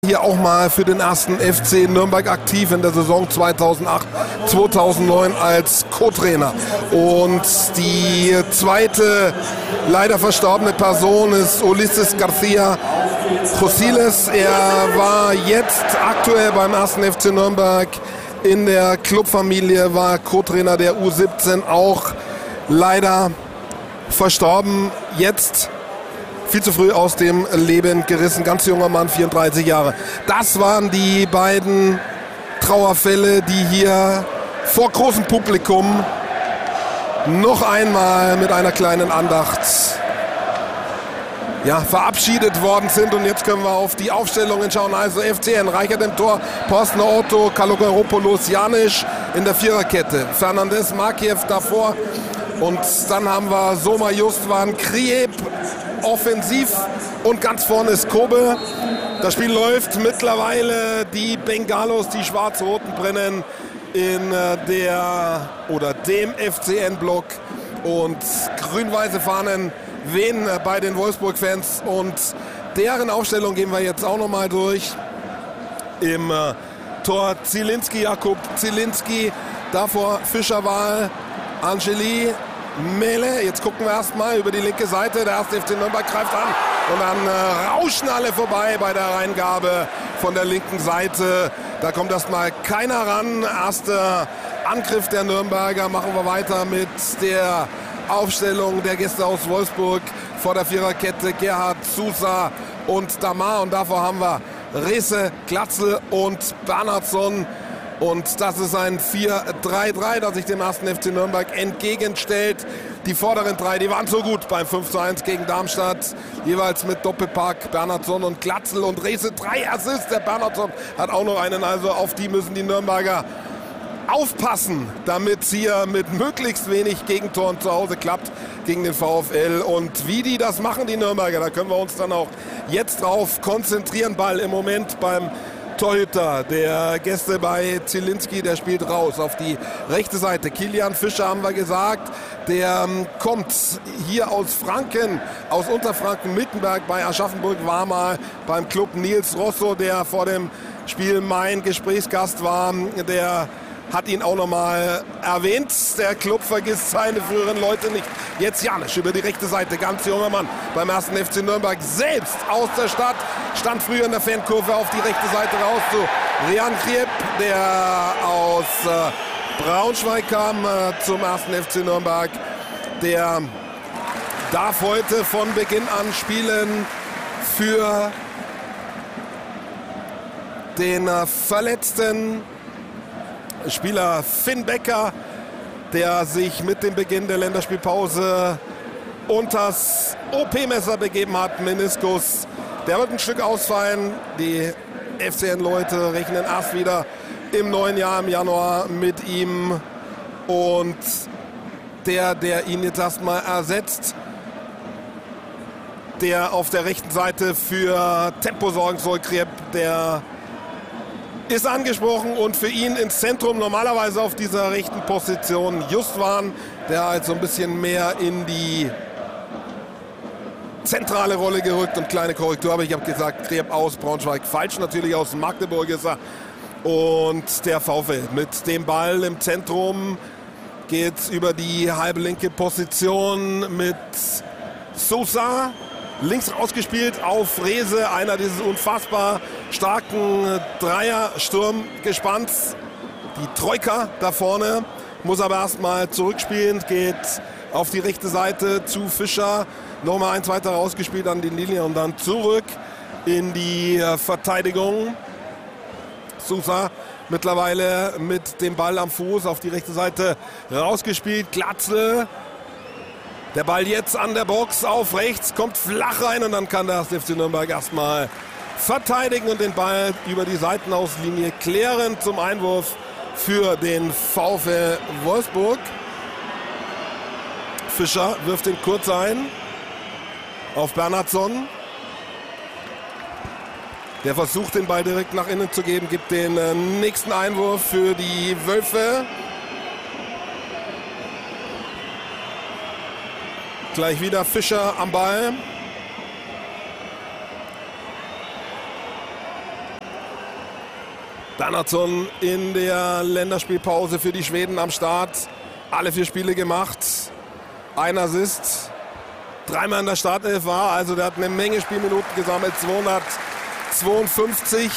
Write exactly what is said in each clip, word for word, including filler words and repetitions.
Hier auch mal für den ersten F C Nürnberg aktiv in der Saison zweitausendacht zweitausendneun als Co-Trainer. Und die zweite leider verstorbene Person ist Ulises García Josiles. Er war jetzt aktuell beim ersten F C Nürnberg in der Clubfamilie, war Co-Trainer der U siebzehn, auch leider verstorben. Jetzt viel zu früh aus dem Leben gerissen. Ganz junger Mann, vierunddreißig Jahre. Das waren die beiden Trauerfälle, die hier vor großem Publikum noch einmal mit einer kleinen Andacht ja, verabschiedet worden sind. Und jetzt können wir auf die Aufstellungen schauen. Also F C N, Reichert im Tor, Postner, Otto, Kalogeropoulos, Janisch in der Viererkette. Fernandes, Markiev davor. Und dann haben wir Soma, Justwan, Kriep, offensiv und ganz vorne ist Kobe. Das Spiel läuft mittlerweile, die Bengalos, die Schwarz-Roten brennen in der oder dem F C N-Block und grün-weiße Fahnen wehen bei den Wolfsburg-Fans und deren Aufstellung gehen wir jetzt auch nochmal durch. Im äh, Tor Zielinski, Jakub Zielinski, davor Fischerwahl, Angeli, Mele. Jetzt gucken wir erstmal über die linke Seite. Der erste F C Nürnberg greift an und dann äh, rauschen alle vorbei bei der Reingabe von der linken Seite. Da kommt erstmal keiner ran. Erster Angriff der Nürnberger. Machen wir weiter mit der Aufstellung der Gäste aus Wolfsburg vor der Viererkette. Gerhard, Sousa und Damar. Und davor haben wir Rehse, Glatzel und Bernhardsson. Und das ist ein vier drei drei, das sich dem ersten F C Nürnberg entgegenstellt. Die vorderen drei, die waren so gut beim fünf zu eins gegen Darmstadt. Jeweils mit Doppelpack Bernhardsson und Glatzel und Rehse. Drei Assists. Der Bernhardsson hat auch noch einen. Also auf die müssen die Nürnberger aufpassen, damit es hier mit möglichst wenig Gegentoren zu Hause klappt gegen den VfL. Und wie die das machen, die Nürnberger, da können wir uns dann auch jetzt drauf konzentrieren. Ball im Moment beim Torhüter der Gäste bei Zielinski, der spielt raus auf die rechte Seite. Kilian Fischer haben wir gesagt, der ähm, kommt hier aus Franken, aus Unterfranken, Mittenberg bei Aschaffenburg, war mal beim Club Nils Rosso, der vor dem Spiel mein Gesprächsgast war, der hat ihn auch nochmal erwähnt. Der Club vergisst seine früheren Leute nicht. Jetzt Janisch über die rechte Seite, ganz junger Mann beim ersten F C Nürnberg, selbst aus der Stadt, stand früher in der Fankurve auf die rechte Seite raus zu Rian Kriep, der aus äh, Braunschweig kam äh, zum ersten F C Nürnberg. Der darf heute von Beginn an spielen für den äh, verletzten Spieler Finn Becker, der sich mit dem Beginn der Länderspielpause unters O P-Messer begeben hat, Meniskus. Der wird ein Stück ausfallen. Die F C N-Leute rechnen erst wieder im neuen Jahr, im Januar, mit ihm. Und der, der ihn jetzt erstmal ersetzt, der auf der rechten Seite für Tempo sorgen soll, Kriep, der ist angesprochen und für ihn ins Zentrum normalerweise auf dieser rechten Position Justwan, der halt so ein bisschen mehr in die zentrale Rolle gerückt und kleine Korrektur, aber ich habe gesagt, Kriep aus Braunschweig, falsch natürlich, aus Magdeburg ist er. Und der VfL mit dem Ball im Zentrum geht über die halbe linke Position mit Sousa. Links rausgespielt auf Rehse, einer dieses unfassbar starken Dreier-Sturmgespanns. Die Troika da vorne, muss aber erstmal zurückspielen, geht auf die rechte Seite zu Fischer. Nochmal eins weiter rausgespielt an die Linie und dann zurück in die Verteidigung. Sousa mittlerweile mit dem Ball am Fuß auf die rechte Seite rausgespielt. Glatzel. Der Ball jetzt an der Box auf rechts, kommt flach rein und dann kann der F C Nürnberg erstmal verteidigen und den Ball über die Seitenauslinie klären zum Einwurf für den VfL Wolfsburg. Fischer wirft ihn kurz ein auf Bernhardsson. Der versucht, den Ball direkt nach innen zu geben, gibt den äh, nächsten Einwurf für die Wölfe. Gleich wieder Fischer am Ball. Bernhardsson in der Länderspielpause für die Schweden am Start. Alle vier Spiele gemacht. Ein Assist. Dreimal in der Startelf war. Also der hat eine Menge Spielminuten gesammelt. zweihundertzweiundfünfzig.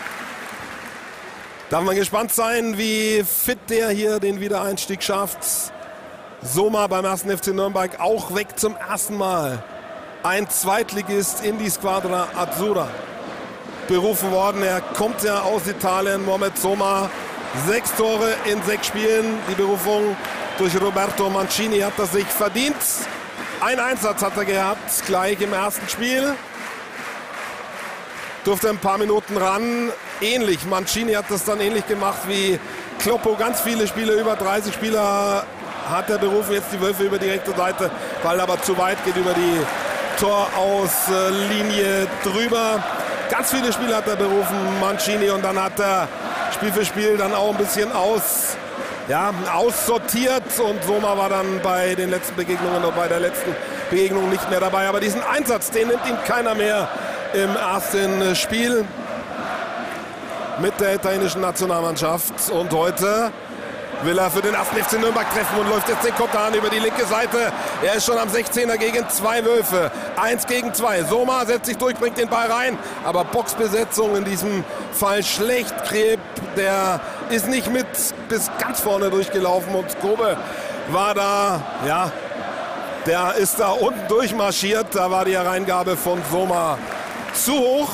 Darf man gespannt sein, wie fit der hier den Wiedereinstieg schafft. Soma beim ersten F C Nürnberg auch weg zum ersten Mal. Ein Zweitligist in die Squadra Azzurra berufen worden. Er kommt ja aus Italien, Mohamed Soma. Sechs Tore in sechs Spielen. Die Berufung durch Roberto Mancini hat er sich verdient. Ein Einsatz hat er gehabt, gleich im ersten Spiel. Durfte ein paar Minuten ran. Ähnlich, Mancini hat das dann ähnlich gemacht wie Kloppo. Ganz viele Spieler, über dreißig Spieler hat er berufen. Jetzt die Wölfe über die rechte Seite. Ball aber zu weit, geht über die Torauslinie drüber. Ganz viele Spieler hat er berufen, Mancini, und dann hat er Spiel für Spiel dann auch ein bisschen aus, ja, aussortiert, und Soma war dann bei den letzten Begegnungen oder bei der letzten Begegnung nicht mehr dabei. Aber diesen Einsatz, den nimmt ihm keiner mehr im ersten Spiel mit der italienischen Nationalmannschaft. Und heute will er für den ersten F C Nürnberg treffen und läuft jetzt den Konter an über die linke Seite. Er ist schon am sechzehner gegen zwei Wölfe. Eins gegen zwei. Soma setzt sich durch, bringt den Ball rein. Aber Boxbesetzung in diesem Fall schlecht. Kreb, der ist nicht mit bis ganz vorne durchgelaufen. Und Skobe war da, ja, der ist da unten durchmarschiert. Da war die Hereingabe von Soma zu hoch.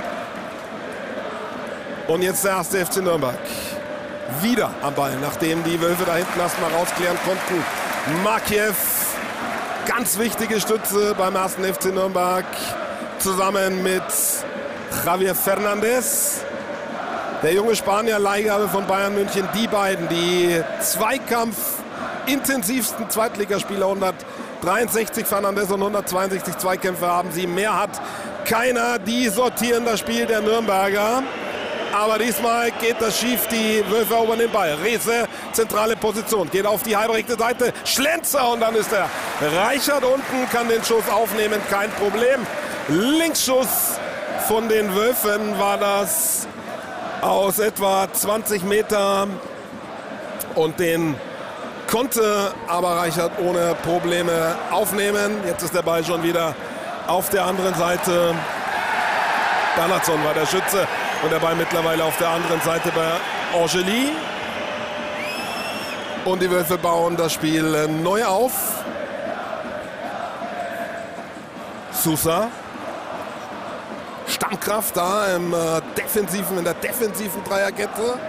Und jetzt der erste F C Nürnberg wieder am Ball, nachdem die Wölfe da hinten erstmal rausklären konnten. Makiev, ganz wichtige Stütze beim ersten F C Nürnberg, zusammen mit Javier Fernandes. Der junge Spanier, Leihgabe von Bayern München. Die beiden, die zweikampfintensivsten Zweitligaspieler, hundertdreiundsechzig Fernandes und hundertzweiundsechzig Zweikämpfe haben sie. Mehr hat keiner. Die sortieren das Spiel der Nürnberger. Aber diesmal geht das schief, die Wölfe erobern den Ball. Reese, zentrale Position, geht auf die halbe rechte Seite, Schlenzer, und dann ist der Reichert unten, kann den Schuss aufnehmen, kein Problem. Linksschuss von den Wölfen war das aus etwa zwanzig Meter, und den konnte aber Reichert ohne Probleme aufnehmen. Jetzt ist der Ball schon wieder auf der anderen Seite. Bernhardsson war der Schütze. Und der Ball mittlerweile auf der anderen Seite bei Angeli. Und die Wölfe bauen das Spiel neu auf. Sousa. Stammkraft da im äh, defensiven, in der defensiven Dreierkette.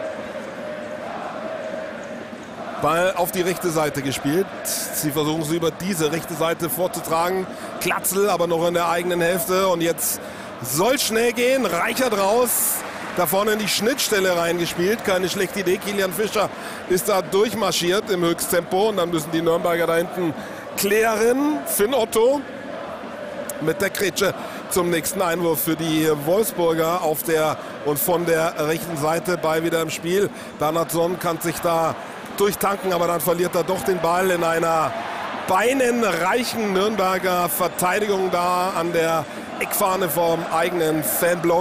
Ball auf die rechte Seite gespielt. Sie versuchen es über diese rechte Seite vorzutragen. Glatzel aber noch in der eigenen Hälfte. Und jetzt soll schnell gehen. Reichert raus. Da vorne in die Schnittstelle reingespielt. Keine schlechte Idee. Kilian Fischer ist da durchmarschiert im Höchsttempo. Und dann müssen die Nürnberger da hinten klären. Finn Otto mit der Grätsche zum nächsten Einwurf für die Wolfsburger auf der und von der rechten Seite. Ball wieder im Spiel. Bernhardsson kann sich da durchtanken, aber dann verliert er doch den Ball in einer beinenreichen Nürnberger Verteidigung da an der Eckfahne vom eigenen Fanblock.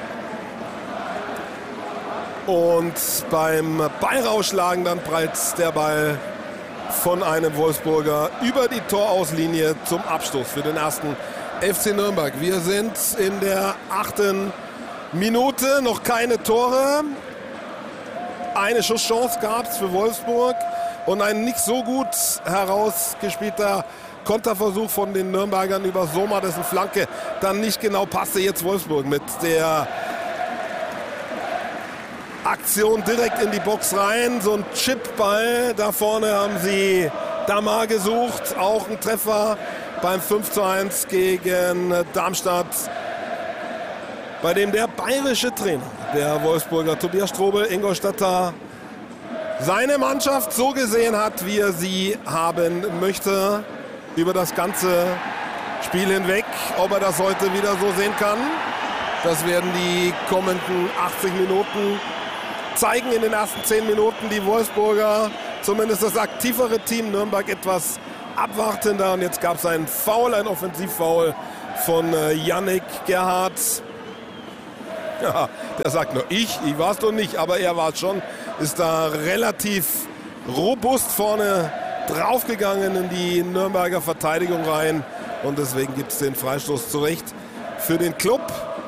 Und beim Ballrausschlagen dann prallt der Ball von einem Wolfsburger über die Torauslinie zum Abstoß für den ersten F C Nürnberg. Wir sind in der achten Minute, noch keine Tore. Eine Schusschance gab es für Wolfsburg und ein nicht so gut herausgespielter Konterversuch von den Nürnbergern über Soma, dessen Flanke dann nicht genau passte. Jetzt Wolfsburg mit der Aktion direkt in die Box rein. So ein Chipball. Da vorne haben sie Damar gesucht. Auch ein Treffer beim fünf zu eins gegen Darmstadt, bei dem der bayerische Trainer, der Wolfsburger Tobias Strobel, Ingolstädter, seine Mannschaft so gesehen hat, wie er sie haben möchte, über das ganze Spiel hinweg. Ob er das heute wieder so sehen kann, das werden die kommenden achtzig Minuten zeigen. In den ersten zehn Minuten die Wolfsburger, zumindest das aktivere Team, Nürnberg etwas abwartender. Und jetzt gab es einen Foul, ein Offensivfoul von Yannick Gerhardt. Ja, der sagt nur, ich, ich war es doch nicht, aber er war es schon. Ist da relativ robust vorne draufgegangen in die Nürnberger Verteidigung rein. Und deswegen gibt es den Freistoß zurecht für den Club.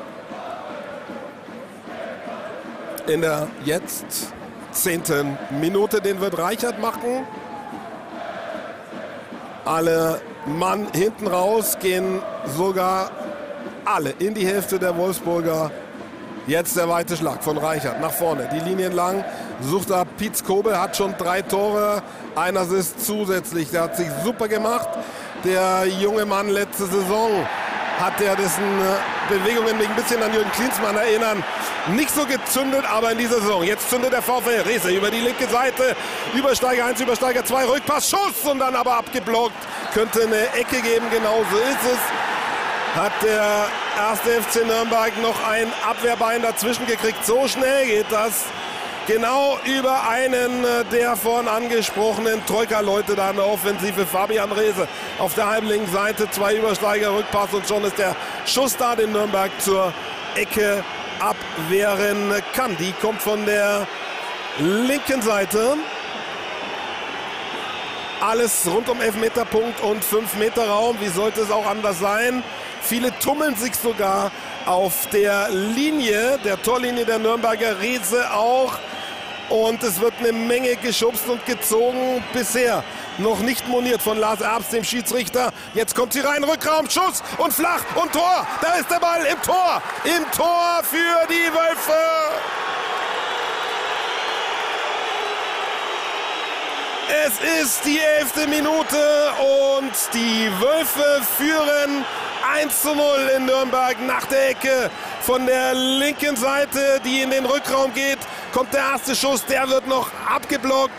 In der jetzt zehnten Minute, den wird Reichert machen. Alle Mann hinten raus, gehen sogar alle in die Hälfte der Wolfsburger. Jetzt der weite Schlag von Reichert nach vorne, die Linien lang, sucht da Pietz Kobel, hat schon drei Tore, ein Assist zusätzlich, der hat sich super gemacht. Der junge Mann letzte Saison hat er dessen Bewegungen mich ein bisschen an Jürgen Klinsmann erinnern. Nicht so gezündet, aber in dieser Saison. Jetzt zündet der VfL Rehse über die linke Seite. Übersteiger eins, Übersteiger zwei, Rückpass, Schuss und dann aber abgeblockt. Könnte eine Ecke geben, genauso ist es. Hat der erste F C Nürnberg noch ein Abwehrbein dazwischen gekriegt. So schnell geht das. Genau über einen der vorhin angesprochenen Troika-Leute da in der Offensive. Fabian Rehse auf der halblinken Seite. Zwei Übersteiger, Rückpass und schon ist der Schuss da, den Nürnberg zur Ecke abwehren kann. Die kommt von der linken Seite. Alles rund um Elfmeterpunkt und fünf Meter Raum. Wie sollte es auch anders sein? Viele tummeln sich sogar auf der Linie, der Torlinie der Nürnberger, Rehse auch. Und es wird eine Menge geschubst und gezogen. Bisher noch nicht moniert von Lars Erbs, dem Schiedsrichter. Jetzt kommt sie rein, Rückraum, Schuss und flach und Tor. Da ist der Ball im Tor. Im Tor für die Wölfe. Es ist die elfte Minute und die Wölfe führen eins zu null in Nürnberg nach der Ecke von der linken Seite, die in den Rückraum geht. Kommt der erste Schuss, der wird noch abgeblockt.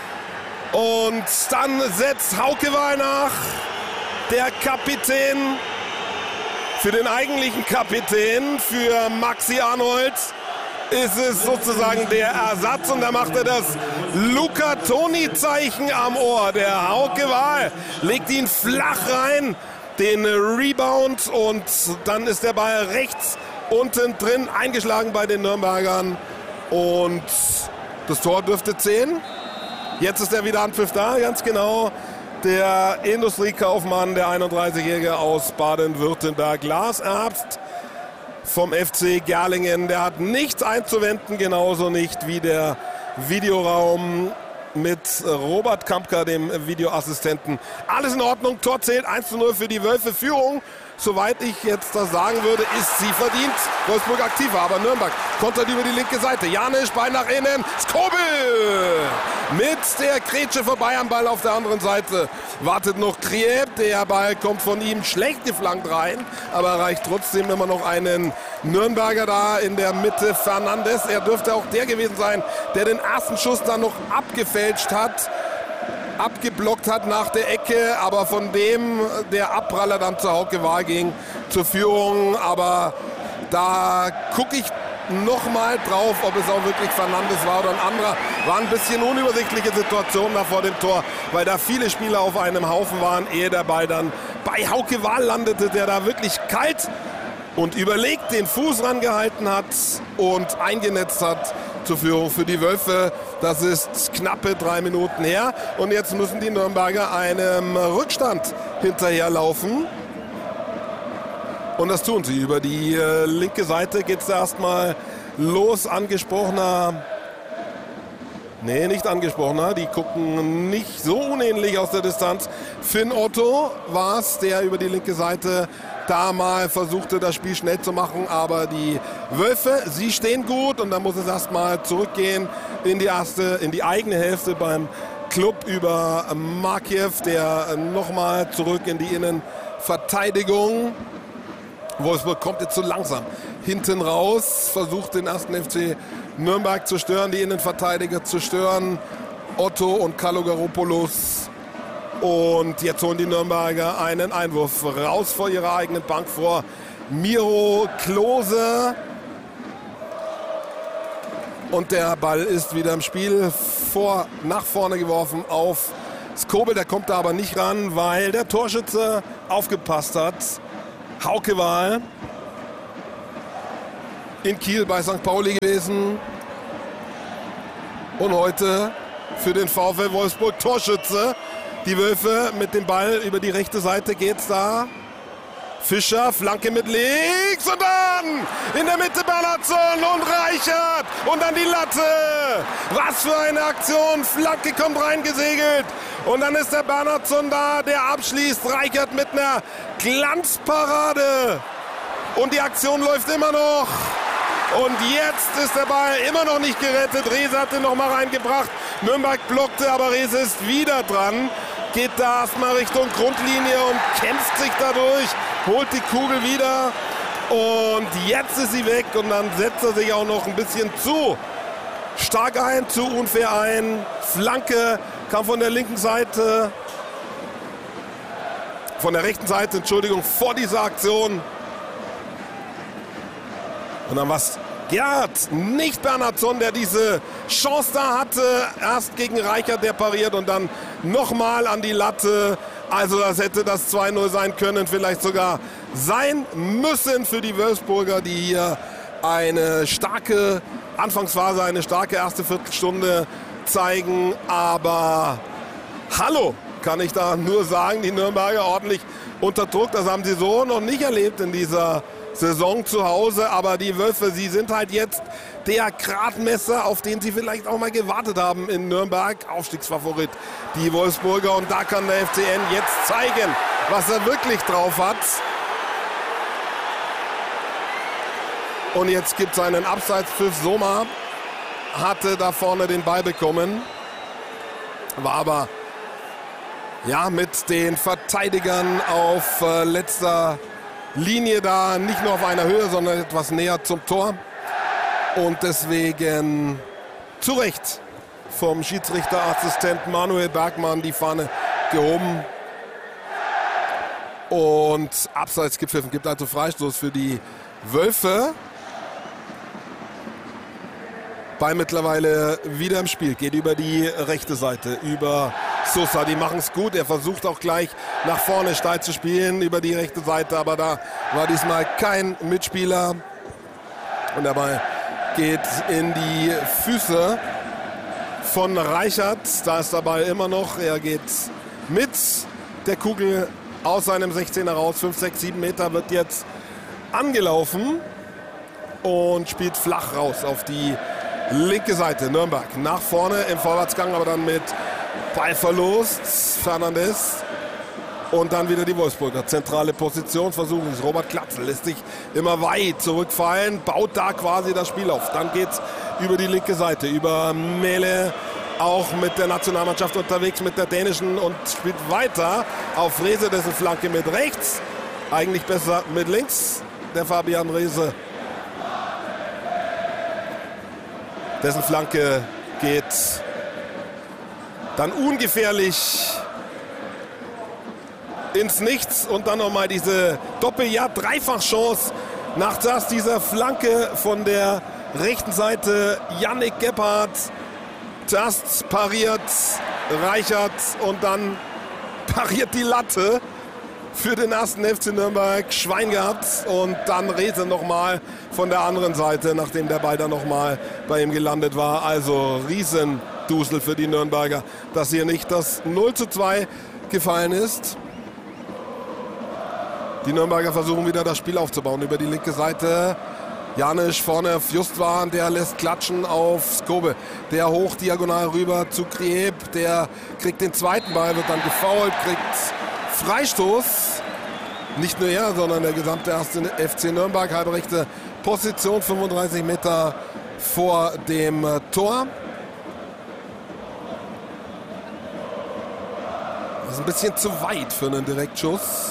Und dann setzt Hauke Wahl nach, der Kapitän, für den eigentlichen Kapitän, für Maxi Arnold, ist es sozusagen der Ersatz. Und da macht er das Luca-Toni-Zeichen am Ohr. Der Hauke Wahl legt ihn flach rein, den Rebound, und dann ist der Ball rechts unten drin, eingeschlagen bei den Nürnbergern. Und das Tor dürfte zählen. Jetzt ist der Wiederanpfiff da, ganz genau. Der Industriekaufmann, der einunddreißigjährige aus Baden-Württemberg, Lars Erbst vom F C Gerlingen, der hat nichts einzuwenden, genauso nicht wie der Videoraum mit Robert Kampka, dem Videoassistenten. Alles in Ordnung, Tor zählt, eins zu null für die Wölfe. Führung, soweit ich jetzt das sagen würde, ist sie verdient. Wolfsburg aktiver, aber Nürnberg kontert über die linke Seite. Janisch, Bein nach innen, Skobel mit der Grätsche vorbei am Ball auf der anderen Seite. Wartet noch Krieb, der Ball kommt von ihm schlecht geflankt rein, aber erreicht trotzdem immer noch einen Nürnberger da in der Mitte. Fernandes, er dürfte auch der gewesen sein, der den ersten Schuss dann noch abgefälscht hat. abgeblockt hat nach der Ecke, aber von dem der Abpraller dann zu Hauke Wahl ging, zur Führung. Aber da gucke ich nochmal drauf, ob es auch wirklich Fernandes war oder ein anderer. War ein bisschen unübersichtliche Situation da vor dem Tor, weil da viele Spieler auf einem Haufen waren, ehe der Ball dann bei Hauke Wahl landete, der da wirklich kalt und überlegt den Fuß rangehalten hat und eingenetzt hat zur Führung für die Wölfe. Das ist knappe drei Minuten her. Und jetzt müssen die Nürnberger einem Rückstand hinterherlaufen. Und das tun sie. Über die äh, linke Seite geht es erstmal los. Angesprochener, nee, nicht angesprochener, die gucken nicht so unähnlich aus der Distanz. Finn Otto war es, der über die linke Seite da mal versuchte, das Spiel schnell zu machen. Aber die Wölfe, sie stehen gut, und dann muss es erstmal zurückgehen in die erste, in die eigene Hälfte beim Club über Markiew, der nochmal zurück in die Innenverteidigung. Wolfsburg kommt jetzt zu langsam hinten raus, versucht den ersten F C Nürnberg zu stören, die Innenverteidiger zu stören, Otto und Kalogeropoulos. Und jetzt holen die Nürnberger einen Einwurf raus vor ihrer eigenen Bank vor Miro Klose. Und der Ball ist wieder im Spiel, vor, nach vorne geworfen auf Skobel. Der kommt da aber nicht ran, weil der Torschütze aufgepasst hat. Hauke Wahl. in Kiel bei Sankt Pauli gewesen. Und heute für den VfL Wolfsburg Torschütze. Die Wölfe mit dem Ball über die rechte Seite geht's da. Fischer, Flanke mit links und dann in der Mitte Bernhardsson und Reichert und dann die Latte. Was für eine Aktion, Flanke kommt reingesegelt und dann ist der Bernhardsson da, der abschließt. Reichert mit einer Glanzparade und die Aktion läuft immer noch. Und jetzt ist der Ball immer noch nicht gerettet. Rehse hat ihn noch mal reingebracht. Nürnberg blockte, aber Rehse ist wieder dran. Geht da erstmal Richtung Grundlinie und kämpft sich dadurch. Holt die Kugel wieder. Und jetzt ist sie weg. Und dann setzt er sich auch noch ein bisschen zu stark ein, zu unfair ein. Flanke kam von der linken Seite. Von der rechten Seite, Entschuldigung, vor dieser Aktion. Und dann was Gerhard, nicht Bernhardsson, der diese Chance da hatte. Erst gegen Reichert, der pariert und dann nochmal an die Latte. Also das hätte das zwei null sein können, vielleicht sogar sein müssen für die Wolfsburger, die hier eine starke Anfangsphase, eine starke erste Viertelstunde zeigen. Aber hallo, kann ich da nur sagen, die Nürnberger ordentlich unter Druck. Das haben sie so noch nicht erlebt in dieser Saison zu Hause, aber die Wölfe, sie sind halt jetzt der Gradmesser, auf den sie vielleicht auch mal gewartet haben in Nürnberg. Aufstiegsfavorit, die Wolfsburger, und da kann der F C N jetzt zeigen, was er wirklich drauf hat. Und jetzt gibt es einen Abseitspfiff. Sommer hatte da vorne den Ball bekommen, war aber ja mit den Verteidigern auf äh, letzter Linie da, nicht nur auf einer Höhe, sondern etwas näher zum Tor. Und deswegen zu Recht vom Schiedsrichterassistent Manuel Bergmann die Fahne gehoben. Und abseits gepfiffen, gibt also Freistoß für die Wölfe. Ball mittlerweile wieder im Spiel, geht über die rechte Seite, über Sosa, die machen es gut. Er versucht auch gleich nach vorne steil zu spielen über die rechte Seite, aber da war diesmal kein Mitspieler. Und der Ball geht in die Füße von Reichert. Da ist der Ball immer noch. Er geht mit der Kugel aus seinem sechzehner raus. fünf, sechs, sieben Meter wird jetzt angelaufen und spielt flach raus auf die linke Seite. Nürnberg nach vorne im Vorwärtsgang, aber dann mit Ballverlust. Fernandes. Und dann wieder die Wolfsburger. Zentrale Position versuchen es. Robert Glatzel lässt sich immer weit zurückfallen. Baut da quasi das Spiel auf. Dann geht es über die linke Seite. Über Mele. Auch mit der Nationalmannschaft unterwegs, mit der dänischen. Und spielt weiter auf Rehse. Dessen Flanke mit rechts. Eigentlich besser mit links. Der Fabian Rehse. Dessen Flanke geht dann ungefährlich ins Nichts und dann nochmal diese Doppel-Ja-Dreifach-Chance nach das dieser Flanke von der rechten Seite. Yannick Gebhardt, das pariert Reichert und dann pariert die Latte für den ersten F C Nürnberg. Schwein gehabt und dann Rehse nochmal von der anderen Seite, nachdem der Ball dann nochmal bei ihm gelandet war. Also Riesendusel für die Nürnberger, dass hier nicht das null zu zwei gefallen ist. Die Nürnberger versuchen wieder das Spiel aufzubauen über die linke Seite. Janisch vorne auf Justwan, der lässt klatschen auf Skobe. Der hoch diagonal rüber zu Krieb, der kriegt den zweiten Ball, wird dann gefoult, kriegt Freistoß. Nicht nur er, sondern der gesamte erste F C Nürnberg. Halbe rechte Position, fünfunddreißig Meter vor dem Tor. Das ist ein bisschen zu weit für einen Direktschuss.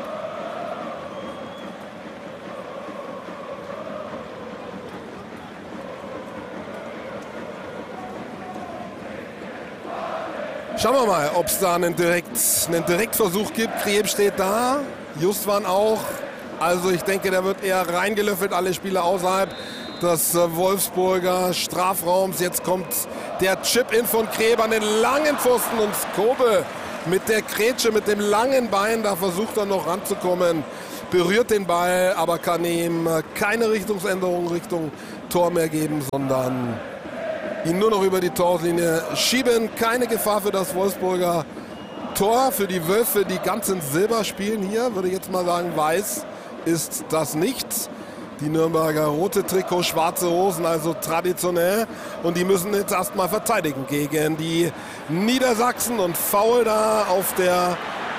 Schauen wir mal, ob es da einen, Direkt, einen Direktversuch gibt. Krieb steht da, Justwan auch. Also ich denke, der wird eher reingelöffelt, alle Spieler außerhalb des Wolfsburger Strafraums. Jetzt kommt der Chip-In von Krieb an den langen Pfosten und Skobe mit der Grätsche, mit dem langen Bein. Da versucht er noch ranzukommen. berührt den Ball, aber kann ihm keine Richtungsänderung Richtung Tor mehr geben, sondern ihn nur noch über die Torlinie schieben. Keine Gefahr für das Wolfsburger Tor. Für die Wölfe, die ganz in Silber spielen hier, würde ich jetzt mal sagen, weiß ist das nicht. Die Nürnberger rote Trikot, schwarze Hosen, also traditionell. Und die müssen jetzt erstmal verteidigen gegen die Niedersachsen. Und Foul da auf der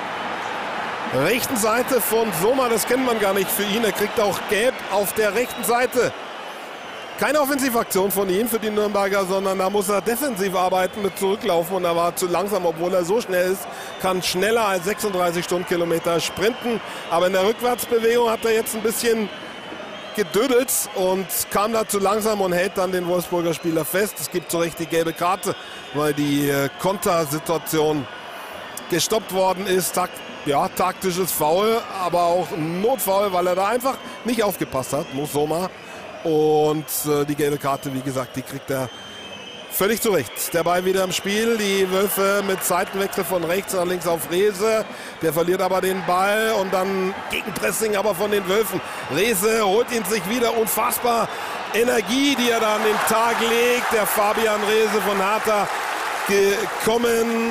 rechten Seite von Sommer. Das kennt man gar nicht für ihn. Er kriegt auch gelb auf der rechten Seite. Keine Offensivaktion von ihm für die Nürnberger, sondern da muss er defensiv arbeiten mit Zurücklaufen. Und er war zu langsam, obwohl er so schnell ist. Kann schneller als sechsunddreißig Stundenkilometer sprinten. Aber in der Rückwärtsbewegung hat er jetzt ein bisschen gedödelt und kam da zu langsam und hält dann den Wolfsburger Spieler fest. Es gibt zu Recht die gelbe Karte, weil die äh, Kontersituation gestoppt worden ist. Takt, ja, taktisches Foul, aber auch Notfoul, weil er da einfach nicht aufgepasst hat, Mo Sommer. Und äh, die gelbe Karte, wie gesagt, die kriegt er völlig zurecht. Der Ball wieder im Spiel. Die Wölfe mit Seitenwechsel von rechts nach links auf Rehse. Der verliert aber den Ball und dann Gegenpressing aber von den Wölfen. Rehse holt ihn sich wieder. Unfassbar Energie, die er da an den Tag legt. Der Fabian Rehse von Hertha gekommen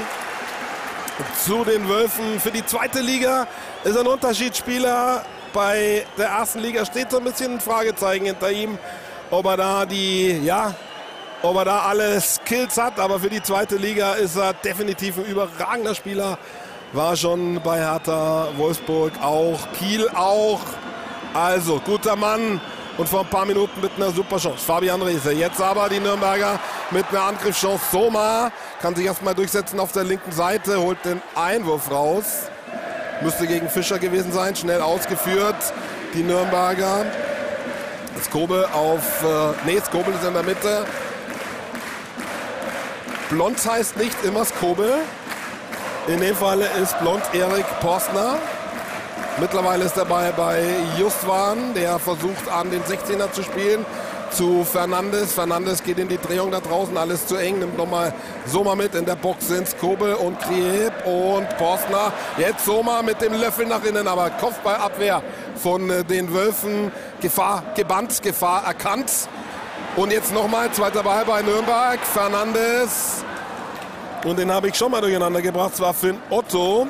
zu den Wölfen. Für die zweite Liga ist er ein Unterschiedsspieler. Bei der ersten Liga steht so ein bisschen ein Fragezeichen hinter ihm, ob er da die, ja, ob er da alle Skills hat, aber für die zweite Liga ist er definitiv ein überragender Spieler. War schon bei Hertha, Wolfsburg auch, Kiel auch. Also, guter Mann und vor ein paar Minuten mit einer super Chance. Fabian Rehse. Jetzt aber die Nürnberger mit einer Angriffschance. Soma kann sich erstmal durchsetzen auf der linken Seite, holt den Einwurf raus. Müsste gegen Fischer gewesen sein, schnell ausgeführt. Die Nürnberger. Skobel auf, äh, nee, Skobel ist in der Mitte. Blond heißt nicht immer Skobel. In dem Fall ist Blond Erik Postner. Mittlerweile ist der Ball bei Justwan, der versucht an den sechzehner zu spielen. Zu Fernandes. Fernandes geht in die Drehung da draußen, alles zu eng. Nimmt nochmal Sommer mit. In der Box sind Skobel und Krieb und Postner. Jetzt Sommer mit dem Löffel nach innen, aber Kopfballabwehr von den Wölfen. Gefahr gebannt, Gefahr erkannt. Und jetzt nochmal zweiter Ball bei Nürnberg. Fernandes. Und den habe ich schon mal durcheinander gebracht. Das war Finn Otto,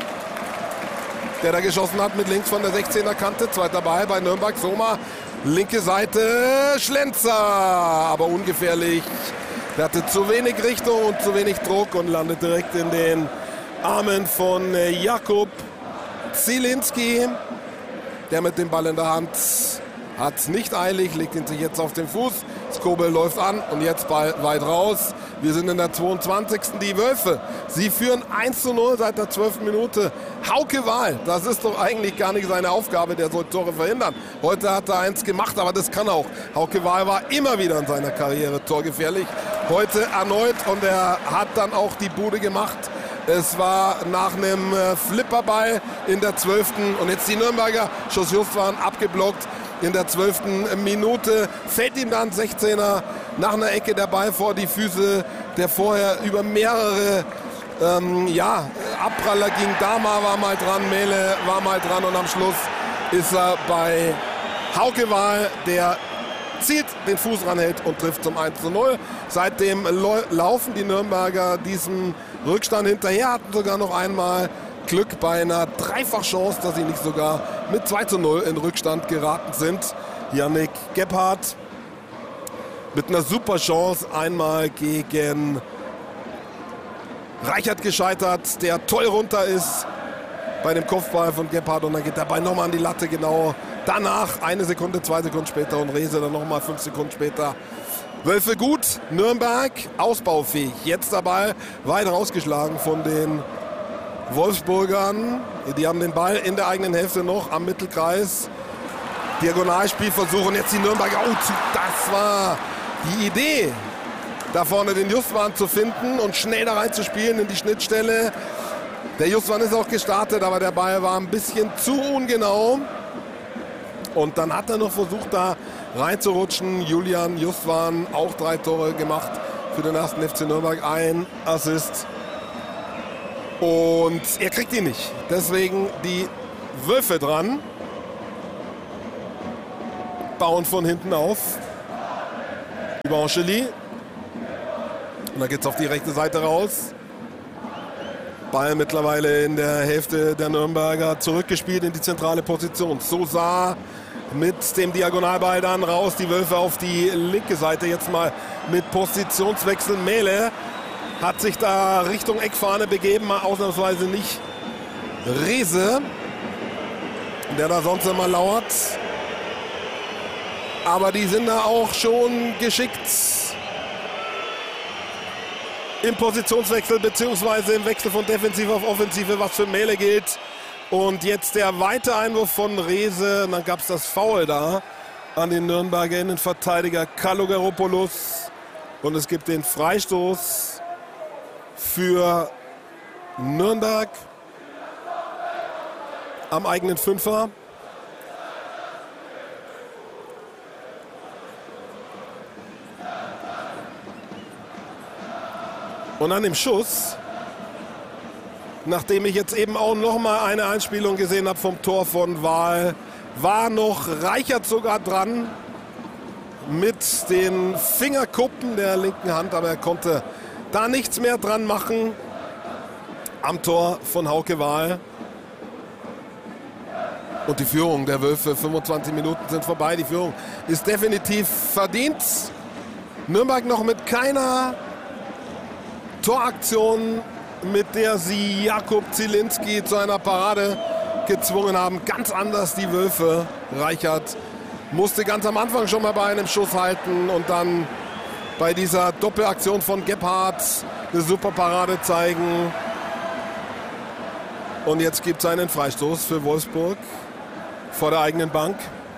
der da geschossen hat mit links von der sechzehner Kante. Zweiter Ball bei Nürnberg. Sommer. Linke Seite, Schlenzer, aber ungefährlich. Der hatte zu wenig Richtung und zu wenig Druck und landet direkt in den Armen von Jakub Zielinski. Der mit dem Ball in der Hand hat es nicht eilig, legt ihn sich jetzt auf den Fuß. Skobel läuft an und jetzt Ball weit raus. Wir sind in der zweiundzwanzigsten Die Wölfe, sie führen eins zu null seit der zwölften Minute. Hauke Wahl, das ist doch eigentlich gar nicht seine Aufgabe, der soll Tore verhindern. Heute hat er eins gemacht, aber das kann auch. Hauke Wahl war immer wieder in seiner Karriere torgefährlich. Heute erneut und er hat dann auch die Bude gemacht. Es war nach einem Flipperball in der zwölften und jetzt die Nürnberger. Schuss Justwan abgeblockt. In der zwölften Minute fällt ihm dann sechzehner nach einer Ecke der Ball vor die Füße, der vorher über mehrere ähm, ja, Abpraller ging. Dama war mal dran, Mele war mal dran und am Schluss ist er bei Hauke Wahl, der zielt, den Fuß ranhält und trifft zum eins zu null. Seitdem laufen die Nürnberger diesem Rückstand hinterher, hatten sogar noch einmal Glück bei einer Dreifachchance, dass sie nicht sogar mit zwei zu null in Rückstand geraten sind. Yannick Gebhardt mit einer super Chance einmal gegen Reichert gescheitert, der toll runter ist bei dem Kopfball von Gebhardt und dann geht der Ball nochmal an die Latte, genau danach, eine Sekunde, zwei Sekunden später und Rehse dann nochmal fünf Sekunden später. Wölfe gut, Nürnberg ausbaufähig. Jetzt der Ball weit rausgeschlagen von den Wolfsburgern. Die haben den Ball in der eigenen Hälfte noch am Mittelkreis. Diagonalspielversuch und jetzt die Nürnberger. Oh, das war die Idee, da vorne den Justwan zu finden und schnell da reinzuspielen in die Schnittstelle. Der Justwan ist auch gestartet, aber der Ball war ein bisschen zu ungenau. Und dann hat er noch versucht, da reinzurutschen. Julian Justwan, auch drei Tore gemacht für den ersten F C Nürnberg. Ein Assist. Und er kriegt ihn nicht. Deswegen die Wölfe dran. bauen von hinten auf. Über Ancheli. Und dann geht es auf die rechte Seite raus. Ball mittlerweile in der Hälfte der Nürnberger zurückgespielt in die zentrale Position. Sosa mit dem Diagonalball dann raus. Die Wölfe auf die linke Seite jetzt mal mit Positionswechsel. Mähle hat sich da Richtung Eckfahne begeben, mal ausnahmsweise nicht Reese, der da sonst immer lauert. Aber die sind da auch schon geschickt im Positionswechsel beziehungsweise im Wechsel von Defensive auf Offensive, was für Mähle gilt. Und jetzt der weite Einwurf von Reese. Und dann gab es das Foul da an den Nürnberger Innenverteidiger Kalogeropoulos. Und es gibt den Freistoß für Nürnberg am eigenen Fünfer. Und an dem Schuss, nachdem ich jetzt eben auch noch mal eine Einspielung gesehen habe vom Tor von Wahl, war noch Reichert sogar dran mit den Fingerkuppen der linken Hand, aber er konnte da nichts mehr dran machen am Tor von Hauke Wahl. Und die Führung der Wölfe, fünfundzwanzig Minuten sind vorbei, die Führung ist definitiv verdient. Nürnberg noch mit keiner Toraktion, mit der sie Jakub Zielinski zu einer Parade gezwungen haben. Ganz anders die Wölfe. Reichert musste ganz am Anfang schon mal bei einem Schuss halten und dann bei dieser Doppelaktion von Gebhardt eine super Parade zeigen. Und jetzt gibt es einen Freistoß für Wolfsburg vor der eigenen Bank.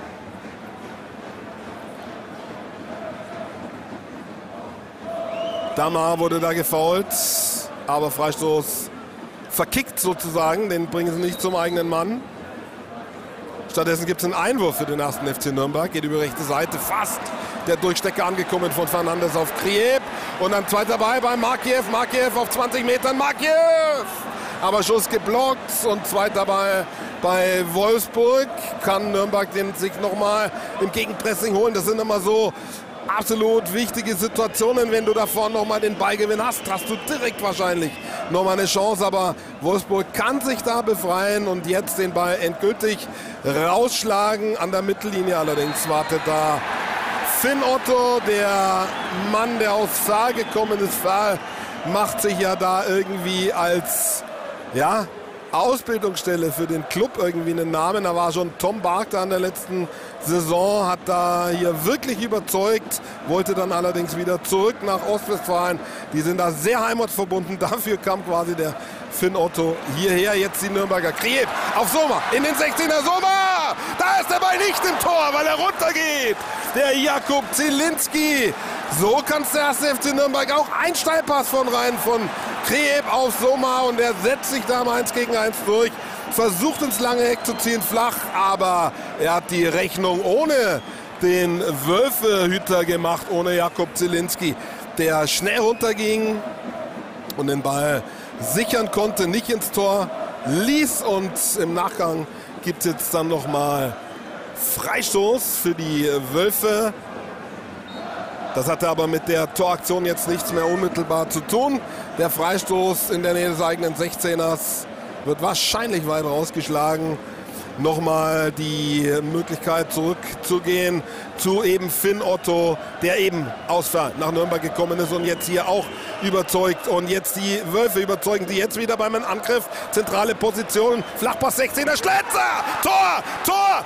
Damar wurde da gefoult, aber Freistoß verkickt sozusagen, den bringen sie nicht zum eigenen Mann. Stattdessen gibt es einen Einwurf für den ersten F C Nürnberg, geht über die rechte Seite, fast der Durchstecker angekommen von Fernandes auf Kriep. Und dann zweiter Ball bei Markiev, Markiev auf zwanzig Metern, Markiev! Aber Schuss geblockt und zweiter Ball bei Wolfsburg. Kann Nürnberg den sich nochmal im Gegenpressing holen, das sind immer so absolut wichtige Situationen, wenn du da vorne nochmal den Ballgewinn hast, hast du direkt wahrscheinlich nochmal eine Chance, aber Wolfsburg kann sich da befreien und jetzt den Ball endgültig rausschlagen. An der Mittellinie allerdings wartet da Finn Otto, der Mann, der aus Saar gekommen ist. Saar macht sich ja da irgendwie als, ja, Ausbildungsstelle für den Club irgendwie einen Namen. Da war schon Tom Bark da in der letzten Saison, hat da hier wirklich überzeugt, wollte dann allerdings wieder zurück nach Ostwestfalen. Die sind da sehr heimatverbunden. Dafür kam quasi der Finn Otto hierher. Jetzt die Nürnberger. Kriep auf Sommer in den sechzehner. Sommer! Da ist der Ball nicht im Tor, weil er runtergeht. Der Jakub Zielinski. So kann es der erste F C Nürnberg auch. Ein Steilpass von rein von Kriep auf Sommer und er setzt sich da mal eins gegen eins durch. Versucht ins lange Eck zu ziehen, flach, aber er hat die Rechnung ohne den Wölfehüter gemacht, ohne Jakub Zielinski, der schnell runterging und den Ball sichern konnte, nicht ins Tor ließ. Und im Nachgang gibt es jetzt dann nochmal Freistoß für die Wölfe. Das hatte aber mit der Toraktion jetzt nichts mehr unmittelbar zu tun. Der Freistoß in der Nähe des eigenen sechzehners wird wahrscheinlich weit rausgeschlagen. Nochmal die Möglichkeit zurückzugehen zu eben Finn Otto, der eben aus nach Nürnberg gekommen ist und jetzt hier auch überzeugt. Und jetzt die Wölfe überzeugen die jetzt wieder beim Angriff. Zentrale Position, Flachpass sechzehner, Schletzer! Tor! Tor!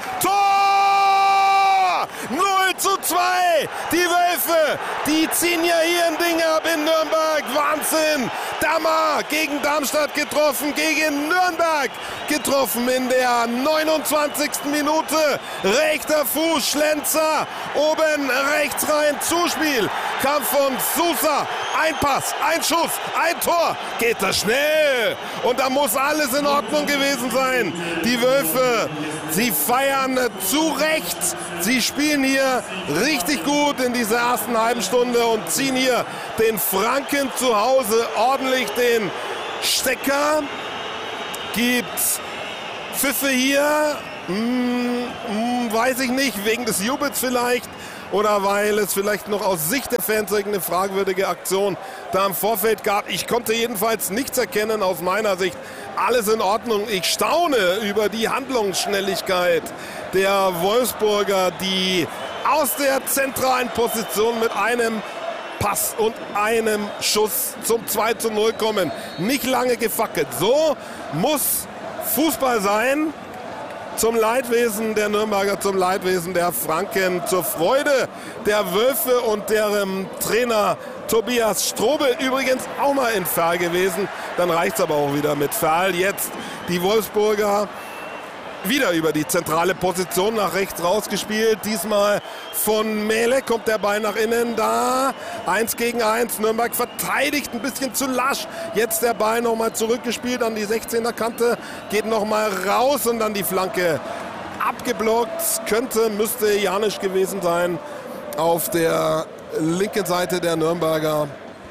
Tor! null zu zwei! Die Wölfe, die ziehen ja hier ein Ding ab in Nürnberg. Wahnsinn! Damar gegen Darmstadt getroffen, gegen Nürnberg getroffen in der neunundzwanzigsten Minute. Rechter Fuß, Schlenzer, oben rechts rein, Zuspiel. Kam von Sousa, ein Pass, ein Schuss, ein Tor. Geht das schnell. Und da muss alles in Ordnung gewesen sein. Die Wölfe, sie feiern zu Recht. Sie spielen hier richtig gut in dieser ersten halben Stunde und ziehen hier den Franken zu Hause ordentlich den Stecker. Gibt Pfiffe hier Hm, hm, weiß ich nicht, wegen des Jubels vielleicht. Oder weil es vielleicht noch aus Sicht der Fans irgendeine fragwürdige Aktion da im Vorfeld gab. Ich konnte jedenfalls nichts erkennen aus meiner Sicht. Alles in Ordnung. Ich staune über die Handlungsschnelligkeit der Wolfsburger, die aus der zentralen Position mit einem Pass und einem Schuss zum zwei zu null kommen. Nicht lange gefackelt. So muss Fußball sein. Zum Leidwesen der Nürnberger, zum Leidwesen der Franken, zur Freude der Wölfe und deren Trainer Tobias Strobel. Übrigens auch mal in Verl gewesen. Dann reicht es aber auch wieder mit Verl. Jetzt die Wolfsburger wieder über die zentrale Position nach rechts rausgespielt. Diesmal von Mele kommt der Ball nach innen. Da eins gegen eins. Nürnberg verteidigt ein bisschen zu lasch. Jetzt der Ball nochmal zurückgespielt an die sechzehner Kante. Geht nochmal raus und dann die Flanke abgeblockt. Könnte, müsste Janisch gewesen sein auf der linken Seite der Nürnberger.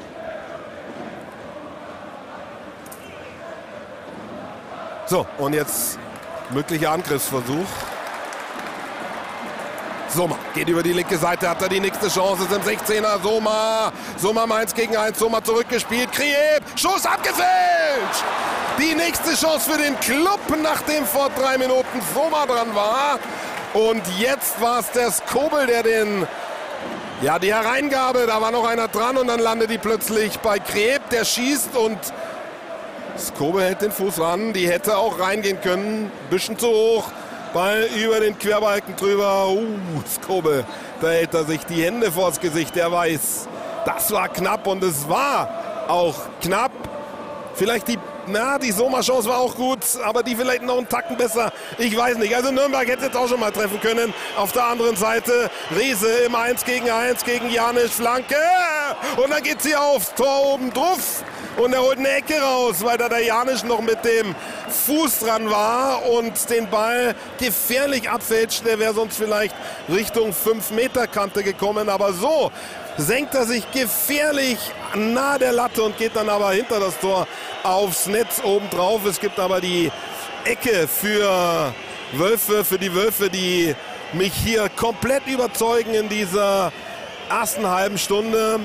So, und jetzt möglicher Angriffsversuch. Sommer geht über die linke Seite, hat er die nächste Chance, ist im sechzehner. Sommer, Sommer eins gegen eins, Sommer zurückgespielt. Krieb, Schuss abgefälscht. Die nächste Chance für den Club, nachdem vor drei Minuten Sommer dran war. Und jetzt war es der Skobel, der den, ja, die Hereingabe, da war noch einer dran und dann landet die plötzlich bei Krieb, der schießt und Skobel hält den Fuß ran, die hätte auch reingehen können, bisschen zu hoch, Ball über den Querbalken drüber, uh, Skobel, da hält er sich die Hände vors Gesicht, der weiß, das war knapp und es war auch knapp, vielleicht die, na, die Sommerchance war auch gut, aber die vielleicht noch einen Tacken besser, ich weiß nicht, also Nürnberg hätte jetzt auch schon mal treffen können, auf der anderen Seite, Riese im eins gegen eins gegen Janisch, Flanke und dann geht sie auf, Tor oben drauf. Und er holt eine Ecke raus, weil da der Janisch noch mit dem Fuß dran war und den Ball gefährlich abfälscht. Der wäre sonst vielleicht Richtung fünf Meter Kante gekommen. Aber so senkt er sich gefährlich nahe der Latte und geht dann aber hinter das Tor aufs Netz obendrauf. Es gibt aber die Ecke für Wölfe, für die Wölfe, die mich hier komplett überzeugen in dieser ersten halben Stunde.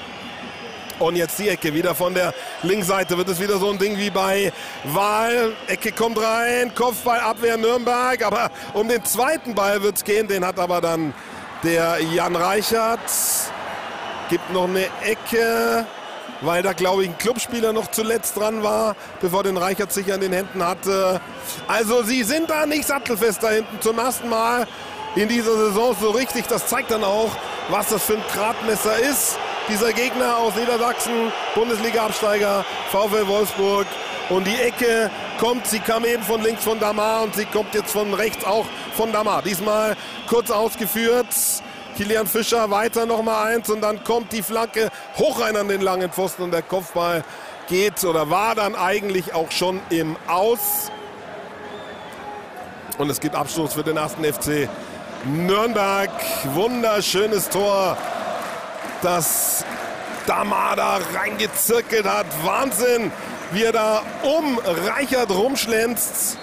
Und jetzt die Ecke wieder von der Linksseite. Wird es wieder so ein Ding wie bei Wahl. Ecke kommt rein, Kopfball, Abwehr Nürnberg. Aber um den zweiten Ball wird es gehen. Den hat aber dann der Jan Reichert. Gibt noch eine Ecke, weil da, glaube ich, ein Clubspieler noch zuletzt dran war, bevor den Reichert sich an den Händen hatte. Also sie sind da nicht sattelfest da hinten. Zum ersten Mal in dieser Saison so richtig. Das zeigt dann auch, was das für ein Gradmesser ist. Dieser Gegner aus Niedersachsen, Bundesliga-Absteiger, VfL Wolfsburg. Und die Ecke kommt, sie kam eben von links von Damar und sie kommt jetzt von rechts auch von Damar. Diesmal kurz ausgeführt. Kilian Fischer weiter nochmal eins und dann kommt die Flanke hoch rein an den langen Pfosten und der Kopfball geht oder war dann eigentlich auch schon im Aus. Und es gibt Abstoß für den ersten F C Nürnberg. Wunderschönes Tor, das Damar da reingezirkelt hat. Wahnsinn, wie er da um Reichert rumschlänzt.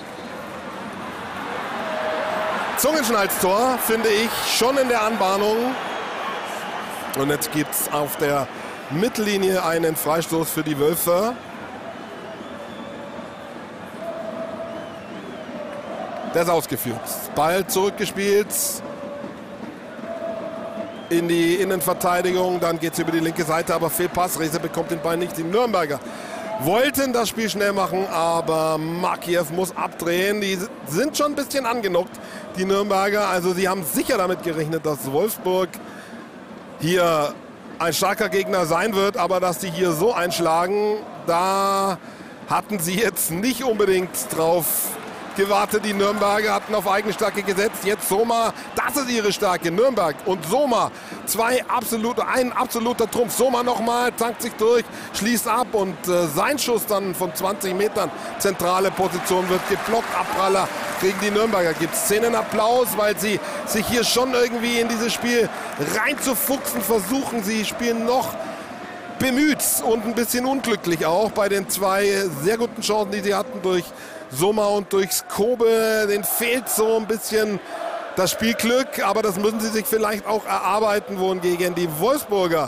Zungenschnalztor, finde ich, schon in der Anbahnung. Und jetzt gibt es auf der Mittellinie einen Freistoß für die Wölfe. Der ist ausgeführt. Ball zurückgespielt in die Innenverteidigung. Dann geht es über die linke Seite, aber Fehlpass. Riese bekommt den Ball nicht. Die Nürnberger wollten das Spiel schnell machen, aber Makiew muss abdrehen. Die sind schon ein bisschen angenockt, die Nürnberger. Also sie haben sicher damit gerechnet, dass Wolfsburg hier ein starker Gegner sein wird. Aber dass sie hier so einschlagen, da hatten sie jetzt nicht unbedingt drauf gewartet. Die Nürnberger hatten auf Eigenstärke gesetzt. Jetzt Sommer, das ist ihre Stärke. Nürnberg und Sommer, zwei absolute, ein absoluter Trumpf. Sommer nochmal, tankt sich durch, schließt ab und äh, sein Schuss dann von zwanzig Metern, zentrale Position, wird geblockt. Abpraller gegen die Nürnberger. Gibt es Szenenapplaus, weil sie sich hier schon irgendwie in dieses Spiel reinzufuchsen versuchen. Sie spielen noch bemüht und ein bisschen unglücklich auch bei den zwei sehr guten Chancen, die sie hatten durch Sommer und durch Kobel. Den fehlt so ein bisschen das Spielglück, aber das müssen sie sich vielleicht auch erarbeiten, wohingegen die Wolfsburger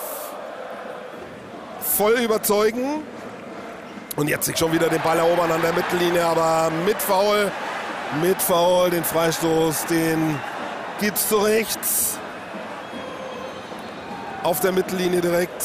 voll überzeugen. Und jetzt sich schon wieder den Ball erobern an der Mittellinie, aber mit Foul, mit Foul, den Freistoß, den gibt's zu rechts. Auf der Mittellinie direkt.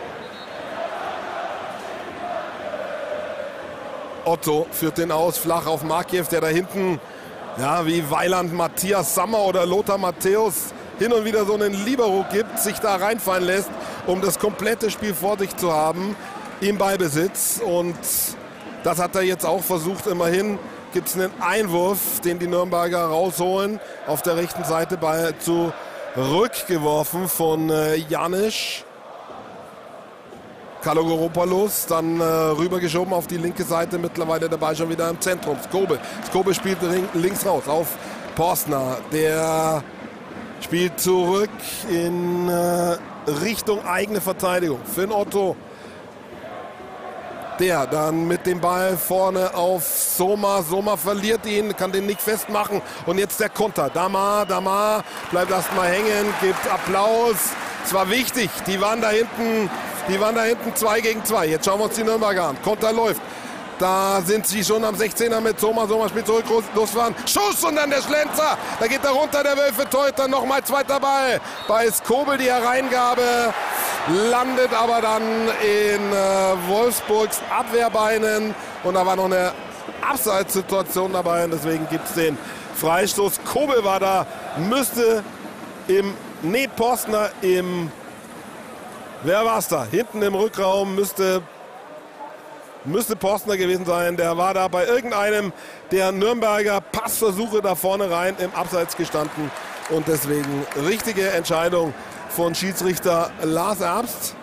Otto führt den aus, flach auf Markiew, der da hinten, ja, wie Weiland, Matthias Sammer oder Lothar Matthäus hin und wieder so einen Libero gibt, sich da reinfallen lässt, um das komplette Spiel vor sich zu haben, im Ballbesitz. Und das hat er jetzt auch versucht. Immerhin gibt es einen Einwurf, den die Nürnberger rausholen. Auf der rechten Seite Ball zurückgeworfen von äh, Janisch. Kalogoropoulos dann äh, rübergeschoben auf die linke Seite. Mittlerweile der Ball schon wieder im Zentrum. Skobel. Skobel spielt links raus auf Postner. Der spielt zurück in äh, Richtung eigene Verteidigung. Finn Otto. Der dann mit dem Ball vorne auf Soma. Soma verliert ihn, kann den nicht festmachen. Und jetzt der Konter. Damar, Damar bleibt erstmal hängen, gibt Applaus. Es war wichtig. Die waren da hinten, die waren da hinten zwei gegen zwei. Jetzt schauen wir uns die Nürnberger an. Konter läuft. Da sind sie schon am sechzehner mit Soma. Soma spielt zurück, losfahren. Schuss und dann der Schlenzer. Da geht er runter, der Wölfe Teuter. Nochmal zweiter Ball. Bei Skobel die Hereingabe. Landet aber dann in äh, Wolfsburgs Abwehrbeinen. Und da war noch eine Abseitssituation dabei. Und deswegen gibt es den Freistoß. Kobel war da. Müsste im Nee, Postner im... Wer war's da? Hinten im Rückraum müsste... Müsste Postner gewesen sein. Der war da bei irgendeinem der Nürnberger Passversuche da vorne rein im Abseits gestanden. Und deswegen richtige Entscheidung von Schiedsrichter Lars Erbst.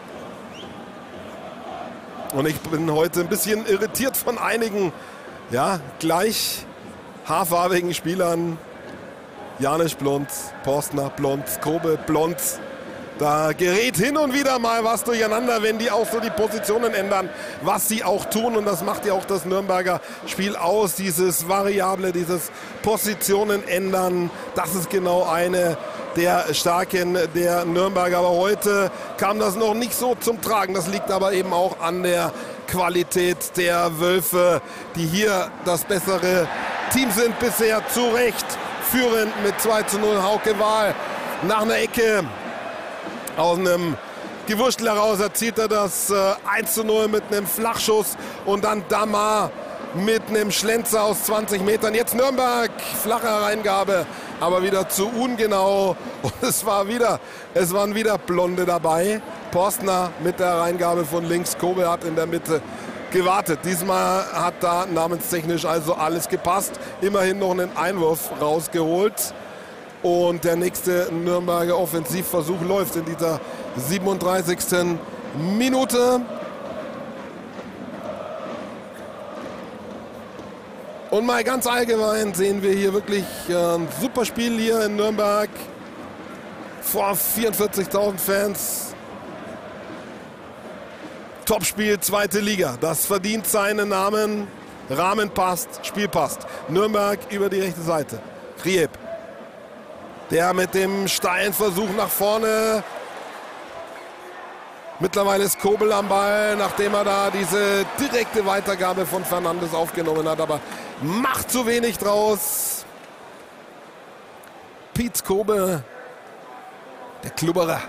Und ich bin heute ein bisschen irritiert von einigen, ja, gleich haarfarbigen Spielern. Janisch blond, Postner blond, Kobel blond. Da gerät hin und wieder mal was durcheinander, wenn die auch so die Positionen ändern, was sie auch tun. Und das macht ja auch das Nürnberger Spiel aus, dieses Variable, dieses Positionen ändern. Das ist genau eine der Starken der Nürnberger. Aber heute kam das noch nicht so zum Tragen. Das liegt aber eben auch an der Qualität der Wölfe, die hier das bessere Team sind bisher, zu Recht führend mit zwei zu null. Hauke Wahl nach einer Ecke. Aus einem Gewurschtel heraus erzielt er das äh, eins zu null mit einem Flachschuss. Und dann Damar mit einem Schlenzer aus zwanzig Metern. Jetzt Nürnberg, flache Hereingabe, aber wieder zu ungenau. Und es war wieder, es waren wieder Blonde dabei. Postner mit der Hereingabe von links. Kobel hat in der Mitte gewartet. Diesmal hat da namenstechnisch also alles gepasst. Immerhin noch einen Einwurf rausgeholt. Und der nächste Nürnberger Offensivversuch läuft in dieser siebenunddreißigsten Minute. Und mal ganz allgemein sehen wir hier wirklich ein super Spiel hier in Nürnberg vor vierundvierzigtausend Fans. Topspiel, zweite Liga. Das verdient seinen Namen. Rahmen passt, Spiel passt. Nürnberg über die rechte Seite. Kriep. Der mit dem steilen Versuch nach vorne. Mittlerweile ist Kobel am Ball, nachdem er da diese direkte Weitergabe von Fernandes aufgenommen hat. Aber macht zu wenig draus. Piet Kobel, der Klubberer.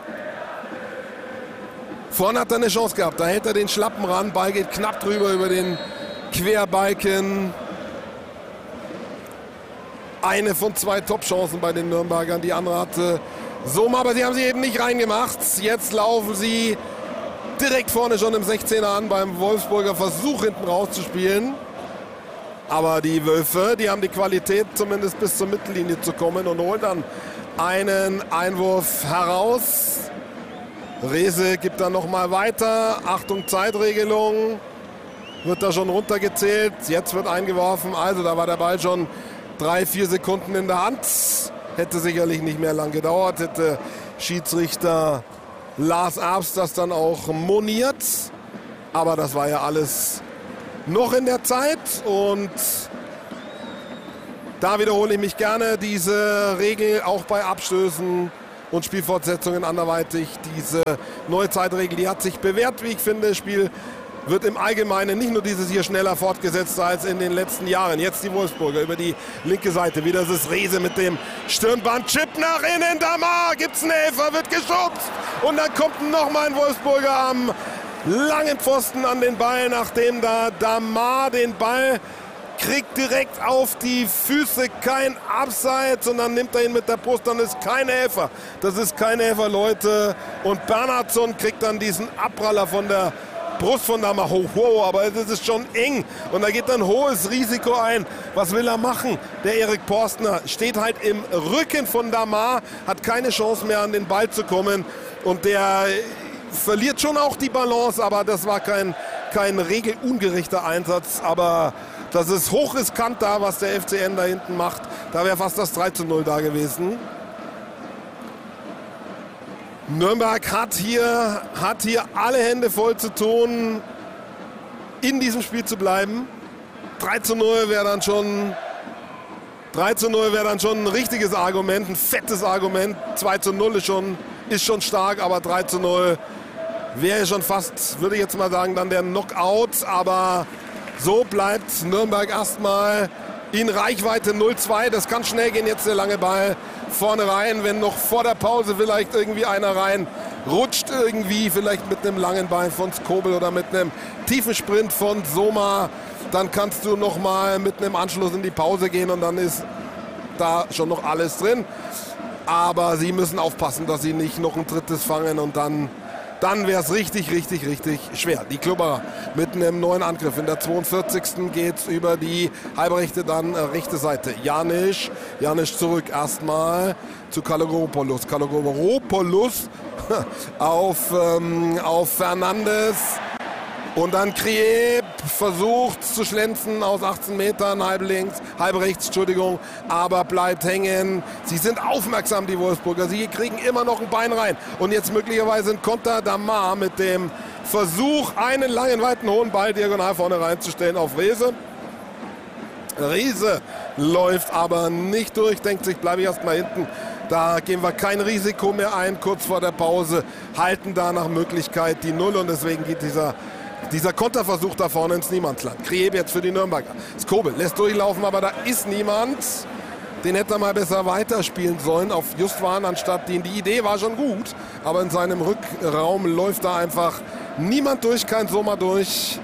Vorne hat er eine Chance gehabt. Da hält er den Schlappen ran. Ball geht knapp drüber über den Querbalken. Eine von zwei Top-Chancen bei den Nürnbergern. Die andere hatte Soma, aber sie haben sie eben nicht reingemacht. Jetzt laufen sie direkt vorne schon im sechzehner an beim Wolfsburger Versuch hinten rauszuspielen. Aber die Wölfe, die haben die Qualität, zumindest bis zur Mittellinie zu kommen und holen dann einen Einwurf heraus. Rehse gibt dann nochmal weiter. Achtung, Zeitregelung. Wird da schon runtergezählt. Jetzt wird eingeworfen. Also da war der Ball schon drei, vier Sekunden in der Hand. Hätte sicherlich nicht mehr lang gedauert. Hätte Schiedsrichter Lars Erbst das dann auch moniert. Aber das war ja alles noch in der Zeit. Und da wiederhole ich mich gerne, diese Regel auch bei Abstößen und Spielfortsetzungen anderweitig. Diese neue Zeitregel, die hat sich bewährt, wie ich finde. Das Spiel wird im Allgemeinen nicht nur dieses hier schneller fortgesetzt als in den letzten Jahren. Jetzt die Wolfsburger über die linke Seite. Wieder ist es Reese mit dem Stirnband. Chip nach innen. Damar gibt's einen Elfer, wird geschubst. Und dann kommt nochmal ein Wolfsburger am langen Pfosten an den Ball, nachdem da Damar den Ball kriegt direkt auf die Füße. Kein Abseits, und dann nimmt er ihn mit der Brust. Dann ist kein Elfer. Das ist kein Elfer, Leute. Und Bernhardsson kriegt dann diesen Abpraller von der Brust von Damar. Ho, ho, aber es ist schon eng. Und da geht dann hohes Risiko ein. Was will er machen? Der Erik Porstner steht halt im Rücken von Damar, hat keine Chance mehr an den Ball zu kommen. Und der verliert schon auch die Balance, aber das war kein, kein regelungerechter Einsatz. Aber das ist hochriskant da, was der F C N da hinten macht. Da wäre fast das drei zu null da gewesen. Nürnberg hat hier, hat hier alle Hände voll zu tun, in diesem Spiel zu bleiben. drei zu null wäre dann schon drei zu null wäre dann schon ein richtiges Argument, ein fettes Argument. zwei zu null ist schon, ist schon stark, aber drei zu null wäre schon fast, würde ich jetzt mal sagen, dann der Knockout. Aber so bleibt Nürnberg erstmal in Reichweite. Null zwei, das kann schnell gehen, jetzt der lange Ball vorne rein, wenn noch vor der Pause vielleicht irgendwie einer rein rutscht, irgendwie vielleicht mit einem langen Ball von Skobel oder mit einem tiefen Sprint von Soma, dann kannst du noch mal mit einem Anschluss in die Pause gehen und dann ist da schon noch alles drin. Aber sie müssen aufpassen, dass sie nicht noch ein drittes fangen, und dann dann wäre es richtig, richtig, richtig schwer. Die Klubberer mit einem neuen Angriff. In der zweiundvierzigsten geht es über die halbrechte, dann äh, rechte Seite. Janisch, Janisch zurück erstmal zu Kalogoropoulos. Kalogoropoulos auf, ähm, auf Fernandes. Und dann Krieb versucht zu schlänzen aus achtzehn Metern, halb links, halb rechts, Entschuldigung, aber bleibt hängen. Sie sind aufmerksam, die Wolfsburger. Sie kriegen immer noch ein Bein rein. Und jetzt möglicherweise ein Konter. Damar mit dem Versuch, einen langen, weiten, hohen Ball diagonal vorne reinzustellen auf Reese. Reese läuft aber nicht durch, denkt sich, bleibe ich erstmal hinten. Da gehen wir kein Risiko mehr ein, kurz vor der Pause, halten da nach Möglichkeit die Null, und deswegen geht dieser Dieser Konterversuch da vorne ins Niemandsland. Krieb jetzt für die Nürnberger. Skobel lässt durchlaufen, aber da ist niemand. Den hätte er mal besser weiterspielen sollen auf Justwan anstatt den. Die Idee war schon gut, aber in seinem Rückraum läuft da einfach niemand durch, kein Sommer durch.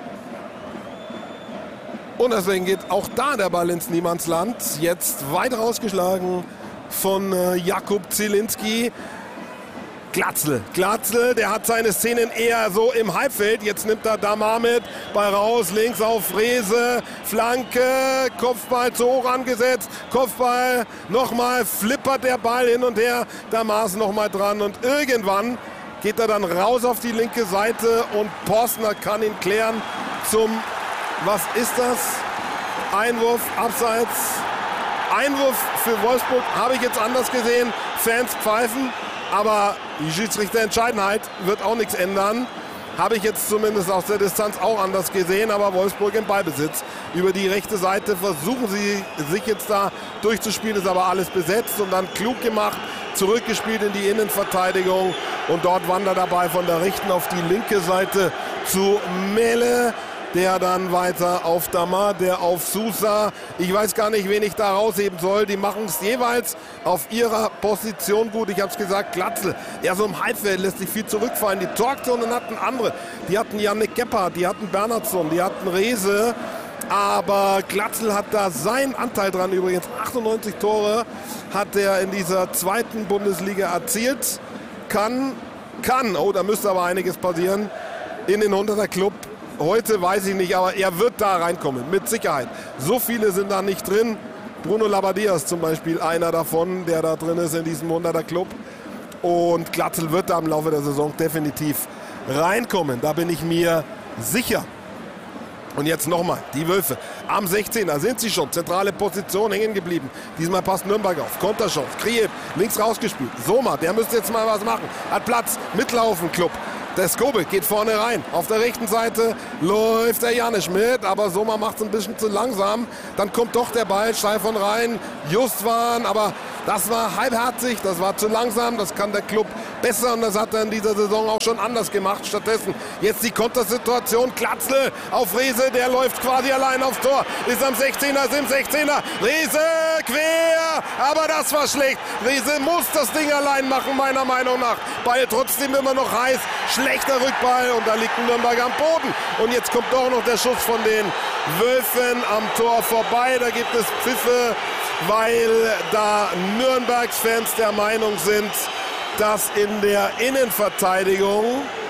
Und deswegen geht auch da der Ball ins Niemandsland. Jetzt weit rausgeschlagen von äh, Jakub Zielinski. Glatzel, Glatzel, der hat seine Szenen eher so im Halbfeld. Jetzt nimmt er Damar mit, Ball raus, links auf Reese, Flanke, Kopfball zu hoch angesetzt, Kopfball, nochmal flippert der Ball hin und her, Damar ist nochmal dran, und irgendwann geht er dann raus auf die linke Seite und Porstner kann ihn klären zum, was ist das? Einwurf, Abseits, Einwurf für Wolfsburg, habe ich jetzt anders gesehen, Fans pfeifen. Aber die Schiedsrichterentscheidenheit wird auch nichts ändern. Habe ich jetzt zumindest aus der Distanz auch anders gesehen. Aber Wolfsburg im Ballbesitz. Über die rechte Seite versuchen sie sich jetzt da durchzuspielen. Ist aber alles besetzt und dann klug gemacht. Zurückgespielt in die Innenverteidigung. Und dort wandert der Ball von der rechten auf die linke Seite zu Mele. Der dann weiter auf Damar, der auf Sousa. Ich weiß gar nicht, wen ich da rausheben soll. Die machen es jeweils auf ihrer Position gut. Ich habe es gesagt, Glatzel. Ja, so im Halbfeld lässt sich viel zurückfallen. Die Torzonen hatten andere. Die hatten Yannick Gebhardt, die hatten Bernhardsson, die hatten Reese. Aber Glatzel hat da seinen Anteil dran. Übrigens achtundneunzig Tore hat er in dieser zweiten Bundesliga erzielt. Kann, kann, oh, da müsste aber einiges passieren, in den hunderter Club. Heute weiß ich nicht, aber er wird da reinkommen, mit Sicherheit. So viele sind da nicht drin. Bruno Labbadia zum Beispiel einer davon, der da drin ist in diesem hunderter Club. Und Glatzel wird da im Laufe der Saison definitiv reinkommen. Da bin ich mir sicher. Und jetzt nochmal, die Wölfe. Am sechzehner sind sie schon. Zentrale Position hängen geblieben. Diesmal passt Nürnberg auf. Konterchance. Krieb links rausgespielt. Soma, der müsste jetzt mal was machen. Hat Platz. Mitlaufen, Club. Der Skobel geht vorne rein. Auf der rechten Seite läuft der Janisch mit, aber Sommer macht es ein bisschen zu langsam. Dann kommt doch der Ball steil von rein. Justwan, aber das war halbherzig, das war zu langsam. Das kann der Club besser und das hat er in dieser Saison auch schon anders gemacht. Stattdessen jetzt die Kontersituation. Klatzle auf Rehse, der läuft quasi allein aufs Tor. Ist am sechzehner, ist im sechzehner. Rehse quer, aber das war schlecht. Rehse muss das Ding allein machen, meiner Meinung nach. Ball trotzdem immer noch heiß. Schlechter Rückball und da liegt ein Nürnberger am Boden. Und jetzt kommt doch noch der Schuss von den Wölfen am Tor vorbei. Da gibt es Pfiffe, weil da Nürnbergs Fans der Meinung sind, dass in der Innenverteidigung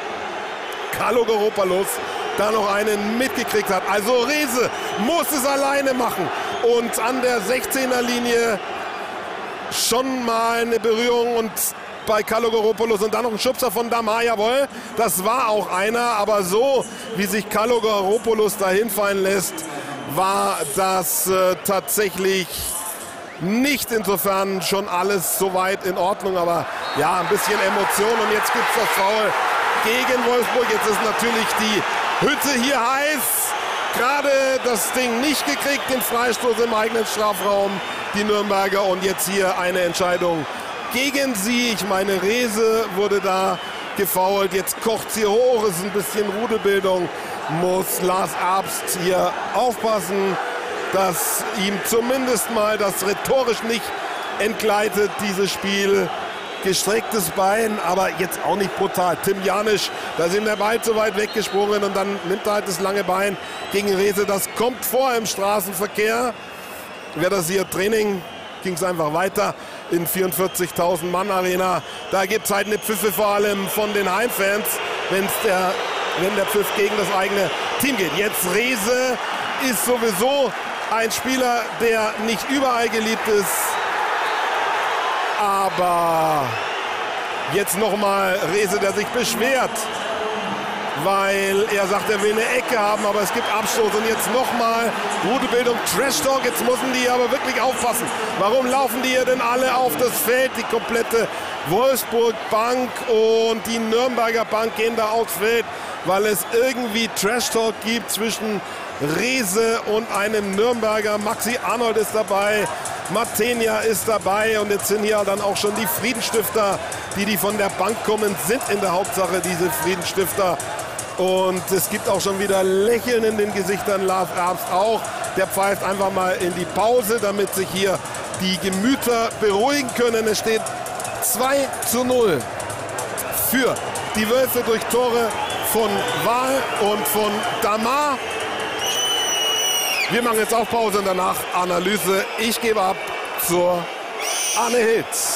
Kalogeropoulos da noch einen mitgekriegt hat. Also Rehse muss es alleine machen. Und an der sechzehner Linie schon mal eine Berührung und bei Kalogeropoulos und dann noch ein Schubser von Damar, jawohl, das war auch einer, aber so wie sich Kalogeropoulos da hinfallen lässt, war das äh, tatsächlich nicht, insofern schon alles soweit in Ordnung, aber ja, ein bisschen Emotion und jetzt gibt es das Foul gegen Wolfsburg. Jetzt ist natürlich die Hütte hier heiß, gerade das Ding nicht gekriegt, den Freistoß im eigenen Strafraum, die Nürnberger, und jetzt hier eine Entscheidung gegen sie. Ich meine, Rehse wurde da gefoult. Jetzt kocht sie hoch. Es ist ein bisschen Rudelbildung. Muss Lars Abst hier aufpassen, dass ihm zumindest mal das rhetorisch nicht entgleitet, dieses Spiel. Gestrecktes Bein, aber jetzt auch nicht brutal. Tim Janisch, da ist ihm der Ball zu weit weggesprungen und dann nimmt er halt das lange Bein gegen Rehse. Das kommt vor im Straßenverkehr. Wäre das hier Training, ging es einfach weiter in vierundvierzigtausend Mann Arena. Da gibt es halt eine Pfiffe vor allem von den Heimfans, wenn's der, wenn der Pfiff gegen das eigene Team geht. Jetzt Rehse ist sowieso ein Spieler, der nicht überall geliebt ist. Aber jetzt nochmal Rehse, der sich beschwert, weil er sagt, er will eine Ecke haben, aber es gibt Abstoß. Und jetzt nochmal Rudelbildung, Trash-Talk. Jetzt müssen die aber wirklich aufpassen. Warum laufen die hier denn alle auf das Feld? Die komplette Wolfsburg-Bank und die Nürnberger Bank gehen da aufs Feld, weil es irgendwie Trash-Talk gibt zwischen Rehse und einem Nürnberger. Maxi Arnold ist dabei, Matenia ist dabei und jetzt sind hier dann auch schon die Friedensstifter, die, die von der Bank kommen, sind in der Hauptsache diese Friedensstifter. Und es gibt auch schon wieder Lächeln in den Gesichtern. Lars Abst auch. Der pfeift einfach mal in die Pause, damit sich hier die Gemüter beruhigen können. Es steht zwei zu null für die Wölfe durch Tore von Wahl und von Damar. Wir machen jetzt auch Pause und danach Analyse. Ich gebe ab zur Anne Hilz.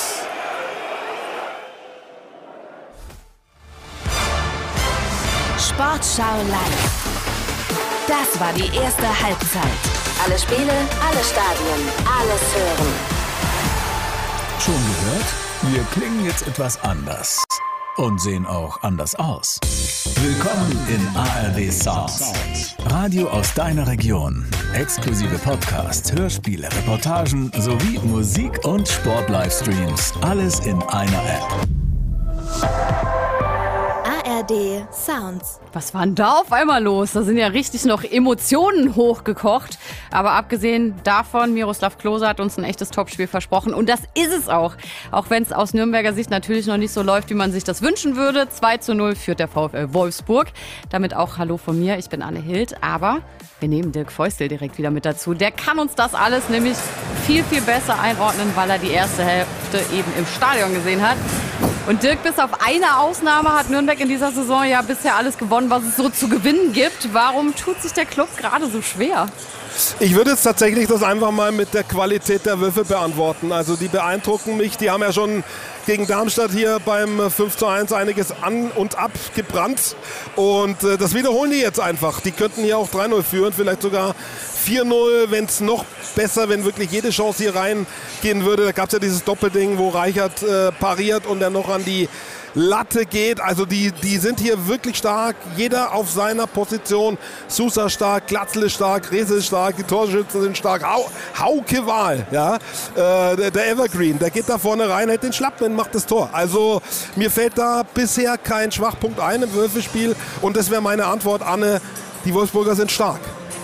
Sportschau live. Das war die erste Halbzeit. Alle Spiele, alle Stadien, alles hören. Schon gehört? Wir klingen jetzt etwas anders. Und sehen auch anders aus. Willkommen in A R D Sounds. Radio aus deiner Region. Exklusive Podcasts, Hörspiele, Reportagen sowie Musik- und Sport-Livestreams. Alles in einer App. A R D Sounds. Was war denn da auf einmal los? Da sind ja richtig noch Emotionen hochgekocht. Aber abgesehen davon, Miroslav Klose hat uns ein echtes Topspiel versprochen. Und das ist es auch. Auch wenn es aus Nürnberger Sicht natürlich noch nicht so läuft, wie man sich das wünschen würde. zwei zu null führt der VfL Wolfsburg. Damit auch Hallo von mir. Ich bin Anne Hild. Aber wir nehmen Dirk Feustel direkt wieder mit dazu. Der kann uns das alles nämlich viel, viel besser einordnen, weil er die erste Hälfte eben im Stadion gesehen hat. Und Dirk, bis auf eine Ausnahme hat Nürnberg in dieser Saison ja bisher alles gewonnen, was es so zu gewinnen gibt. Warum tut sich der Club gerade so schwer? Ich würde jetzt tatsächlich das einfach mal mit der Qualität der Würfe beantworten. Also die beeindrucken mich. Die haben ja schon gegen Darmstadt hier beim fünf zu eins einiges an und ab gebrannt. Und äh, das wiederholen die jetzt einfach. Die könnten hier auch drei null führen, vielleicht sogar vier null, wenn es noch besser, wenn wirklich jede Chance hier reingehen würde. Da gab es ja dieses Doppelding, wo Reichert äh, pariert und dann noch an die Latte geht. Also die, die sind hier wirklich stark. Jeder auf seiner Position. Sousa stark, Glatzel ist stark, Rehse ist stark, die Torschützen sind stark. Hau, Hauke Wahl, ja, äh, der, der Evergreen, der geht da vorne rein, hält den Schlappen, macht das Tor. Also mir fällt da bisher kein Schwachpunkt ein im Würfelspiel. Und das wäre meine Antwort, Anne. Die Wolfsburger sind stark.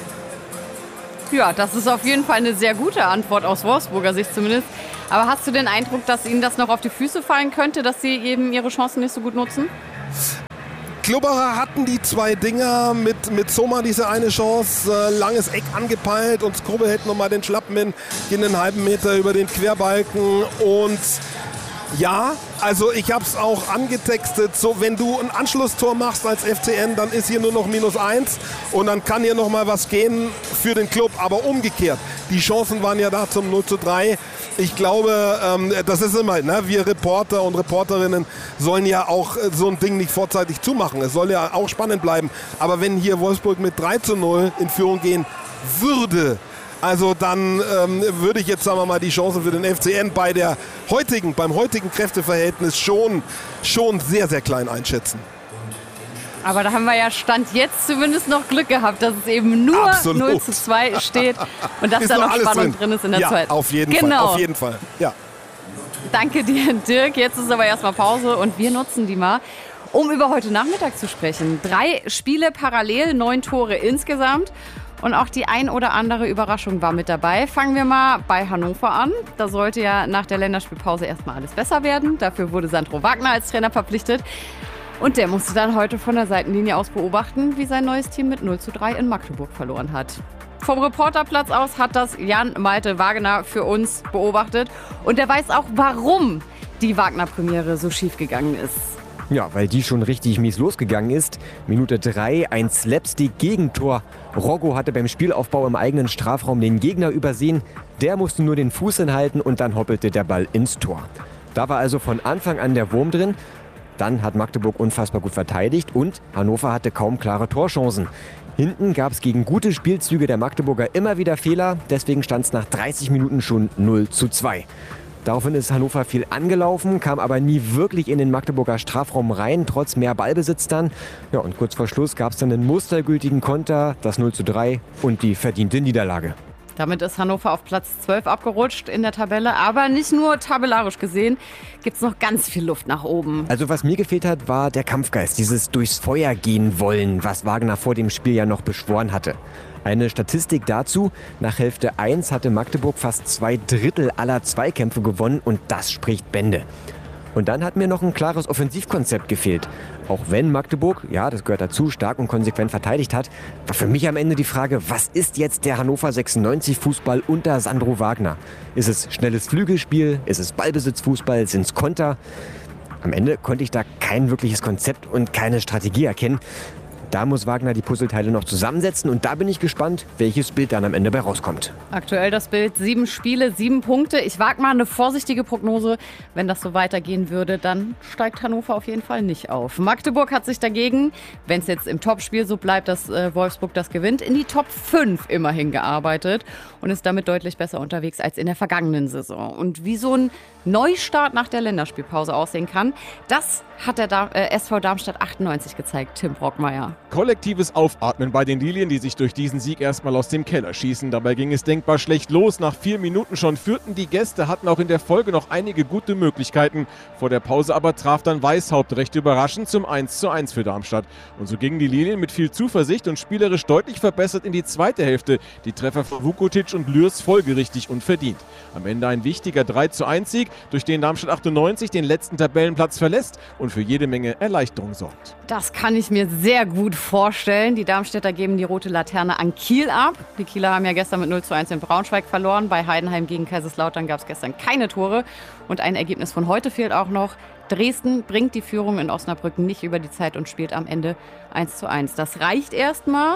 Ja, das ist auf jeden Fall eine sehr gute Antwort aus Wolfsburger Sicht zumindest. Aber hast du den Eindruck, dass Ihnen das noch auf die Füße fallen könnte, dass Sie eben Ihre Chancen nicht so gut nutzen? Klubberer hatten die zwei Dinger mit, mit Sommer diese eine Chance, äh, langes Eck angepeilt und Skrubbe hält nochmal den Schlappen hin, gehen einen halben Meter über den Querbalken und ja, also ich habe es auch angetextet, so wenn du ein Anschlusstor machst als F C N, dann ist hier nur noch minus eins und dann kann hier noch mal was gehen für den Club, aber umgekehrt, die Chancen waren ja da zum null zu drei. Ich glaube, ähm, das ist immer, ne? Wir Reporter und Reporterinnen sollen ja auch äh, so ein Ding nicht vorzeitig zumachen, es soll ja auch spannend bleiben, aber wenn hier Wolfsburg mit drei zu null in Führung gehen würde, also dann ähm, würde ich jetzt, sagen wir mal, die Chancen für den F C N bei der heutigen, beim heutigen Kräfteverhältnis schon, schon sehr, sehr klein einschätzen. Aber da haben wir ja Stand jetzt zumindest noch Glück gehabt, dass es eben nur Absolut. null zu zwei steht und dass da noch Spannung drin. drin ist in der ja, zweiten. Auf jeden genau. Fall, auf jeden Fall. Ja. Danke dir, Dirk. Jetzt ist aber erstmal Pause und wir nutzen die mal, um über heute Nachmittag zu sprechen. Drei Spiele parallel, neun Tore insgesamt. Und auch die ein oder andere Überraschung war mit dabei. Fangen wir mal bei Hannover an. Da sollte ja nach der Länderspielpause erstmal alles besser werden. Dafür wurde Sandro Wagner als Trainer verpflichtet. Und der musste dann heute von der Seitenlinie aus beobachten, wie sein neues Team mit null zu drei in Magdeburg verloren hat. Vom Reporterplatz aus hat das Jan-Malte Wagner für uns beobachtet. Und er weiß auch, warum die Wagner-Premiere so schief gegangen ist. Ja, weil die schon richtig mies losgegangen ist. Minute drei, ein Slapstick-Gegentor. Roggo hatte beim Spielaufbau im eigenen Strafraum den Gegner übersehen. Der musste nur den Fuß hinhalten und dann hoppelte der Ball ins Tor. Da war also von Anfang an der Wurm drin. Dann hat Magdeburg unfassbar gut verteidigt und Hannover hatte kaum klare Torchancen. Hinten gab es gegen gute Spielzüge der Magdeburger immer wieder Fehler. Deswegen stand es nach dreißig Minuten schon null zu zwei. Daraufhin ist Hannover viel angelaufen, kam aber nie wirklich in den Magdeburger Strafraum rein, trotz mehr Ballbesitz dann. Ja, und kurz vor Schluss gab es dann einen mustergültigen Konter, das null zu drei und die verdiente Niederlage. Damit ist Hannover auf Platz zwölf abgerutscht in der Tabelle. Aber nicht nur tabellarisch gesehen, gibt es noch ganz viel Luft nach oben. Also was mir gefehlt hat, war der Kampfgeist, dieses durchs Feuer gehen wollen, was Wagner vor dem Spiel ja noch beschworen hatte. Eine Statistik dazu, nach Hälfte eins hatte Magdeburg fast zwei Drittel aller Zweikämpfe gewonnen und das spricht Bände. Und dann hat mir noch ein klares Offensivkonzept gefehlt. Auch wenn Magdeburg, ja, das gehört dazu, stark und konsequent verteidigt hat, war für mich am Ende die Frage, was ist jetzt der Hannover sechsundneunzig Fußball unter Sandro Wagner? Ist es schnelles Flügelspiel? Ist es Ballbesitzfußball? Sind es Konter? Am Ende konnte ich da kein wirkliches Konzept und keine Strategie erkennen. Da muss Wagner die Puzzleteile noch zusammensetzen und da bin ich gespannt, welches Bild dann am Ende bei rauskommt. Aktuell das Bild, sieben Spiele, sieben Punkte. Ich wage mal eine vorsichtige Prognose. Wenn das so weitergehen würde, dann steigt Hannover auf jeden Fall nicht auf. Magdeburg hat sich dagegen, wenn es jetzt im Topspiel so bleibt, dass äh, Wolfsburg das gewinnt, in die Top fünf immerhin gearbeitet und ist damit deutlich besser unterwegs als in der vergangenen Saison. Und wie so ein Neustart nach der Länderspielpause aussehen kann, das hat der da- äh, S V Darmstadt achtundneunzig gezeigt, Tim Brockmeier. Kollektives Aufatmen bei den Lilien, die sich durch diesen Sieg erstmal aus dem Keller schießen. Dabei ging es denkbar schlecht los. Nach vier Minuten schon führten die Gäste, hatten auch in der Folge noch einige gute Möglichkeiten. Vor der Pause aber traf dann Weishaupt recht überraschend zum eins zu eins für Darmstadt. Und so gingen die Lilien mit viel Zuversicht und spielerisch deutlich verbessert in die zweite Hälfte. Die Treffer von Vukotic und Lürs folgerichtig und verdient. Am Ende ein wichtiger drei zu eins Sieg, durch den Darmstadt achtundneunzig den letzten Tabellenplatz verlässt und für jede Menge Erleichterung sorgt. Das kann ich mir sehr gut vorstellen. Die Darmstädter geben die rote Laterne an Kiel ab. Die Kieler haben ja gestern mit null zu eins in Braunschweig verloren. Bei Heidenheim gegen Kaiserslautern gab es gestern keine Tore. Und ein Ergebnis von heute fehlt auch noch. Dresden bringt die Führung in Osnabrück nicht über die Zeit und spielt am Ende eins zu eins. Das reicht erstmal.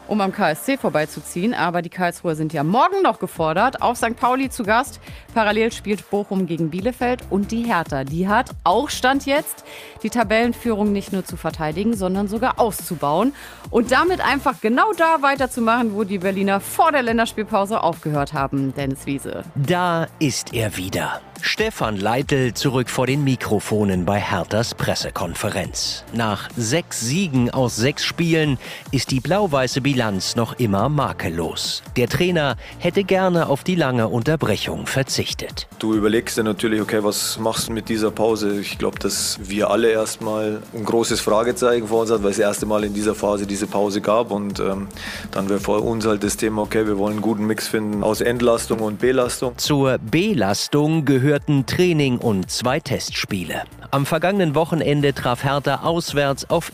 um am K S C vorbeizuziehen. Aber die Karlsruher sind ja morgen noch gefordert. Auf Sankt Pauli zu Gast. Parallel spielt Bochum gegen Bielefeld. Und die Hertha, die hat auch Stand jetzt die Tabellenführung nicht nur zu verteidigen, sondern sogar auszubauen. Und damit einfach genau da weiterzumachen, wo die Berliner vor der Länderspielpause aufgehört haben. Dennis Wiese. Da ist er wieder. Stefan Leitl zurück vor den Mikrofonen bei Herthas Pressekonferenz. Nach sechs Siegen aus sechs Spielen ist die blau-weiße Bilanz noch immer makellos. Der Trainer hätte gerne auf die lange Unterbrechung verzichtet. Du überlegst dir natürlich, okay, was machst du mit dieser Pause? Ich glaube, dass wir alle erstmal ein großes Fragezeichen vor uns hatten, weil es das erste Mal in dieser Phase diese Pause gab. Und ähm, dann wäre vor uns halt das Thema, okay, wir wollen einen guten Mix finden aus Entlastung und Belastung. Zur Belastung gehört gehörten Training und zwei Testspiele. Am vergangenen Wochenende traf Hertha auswärts auf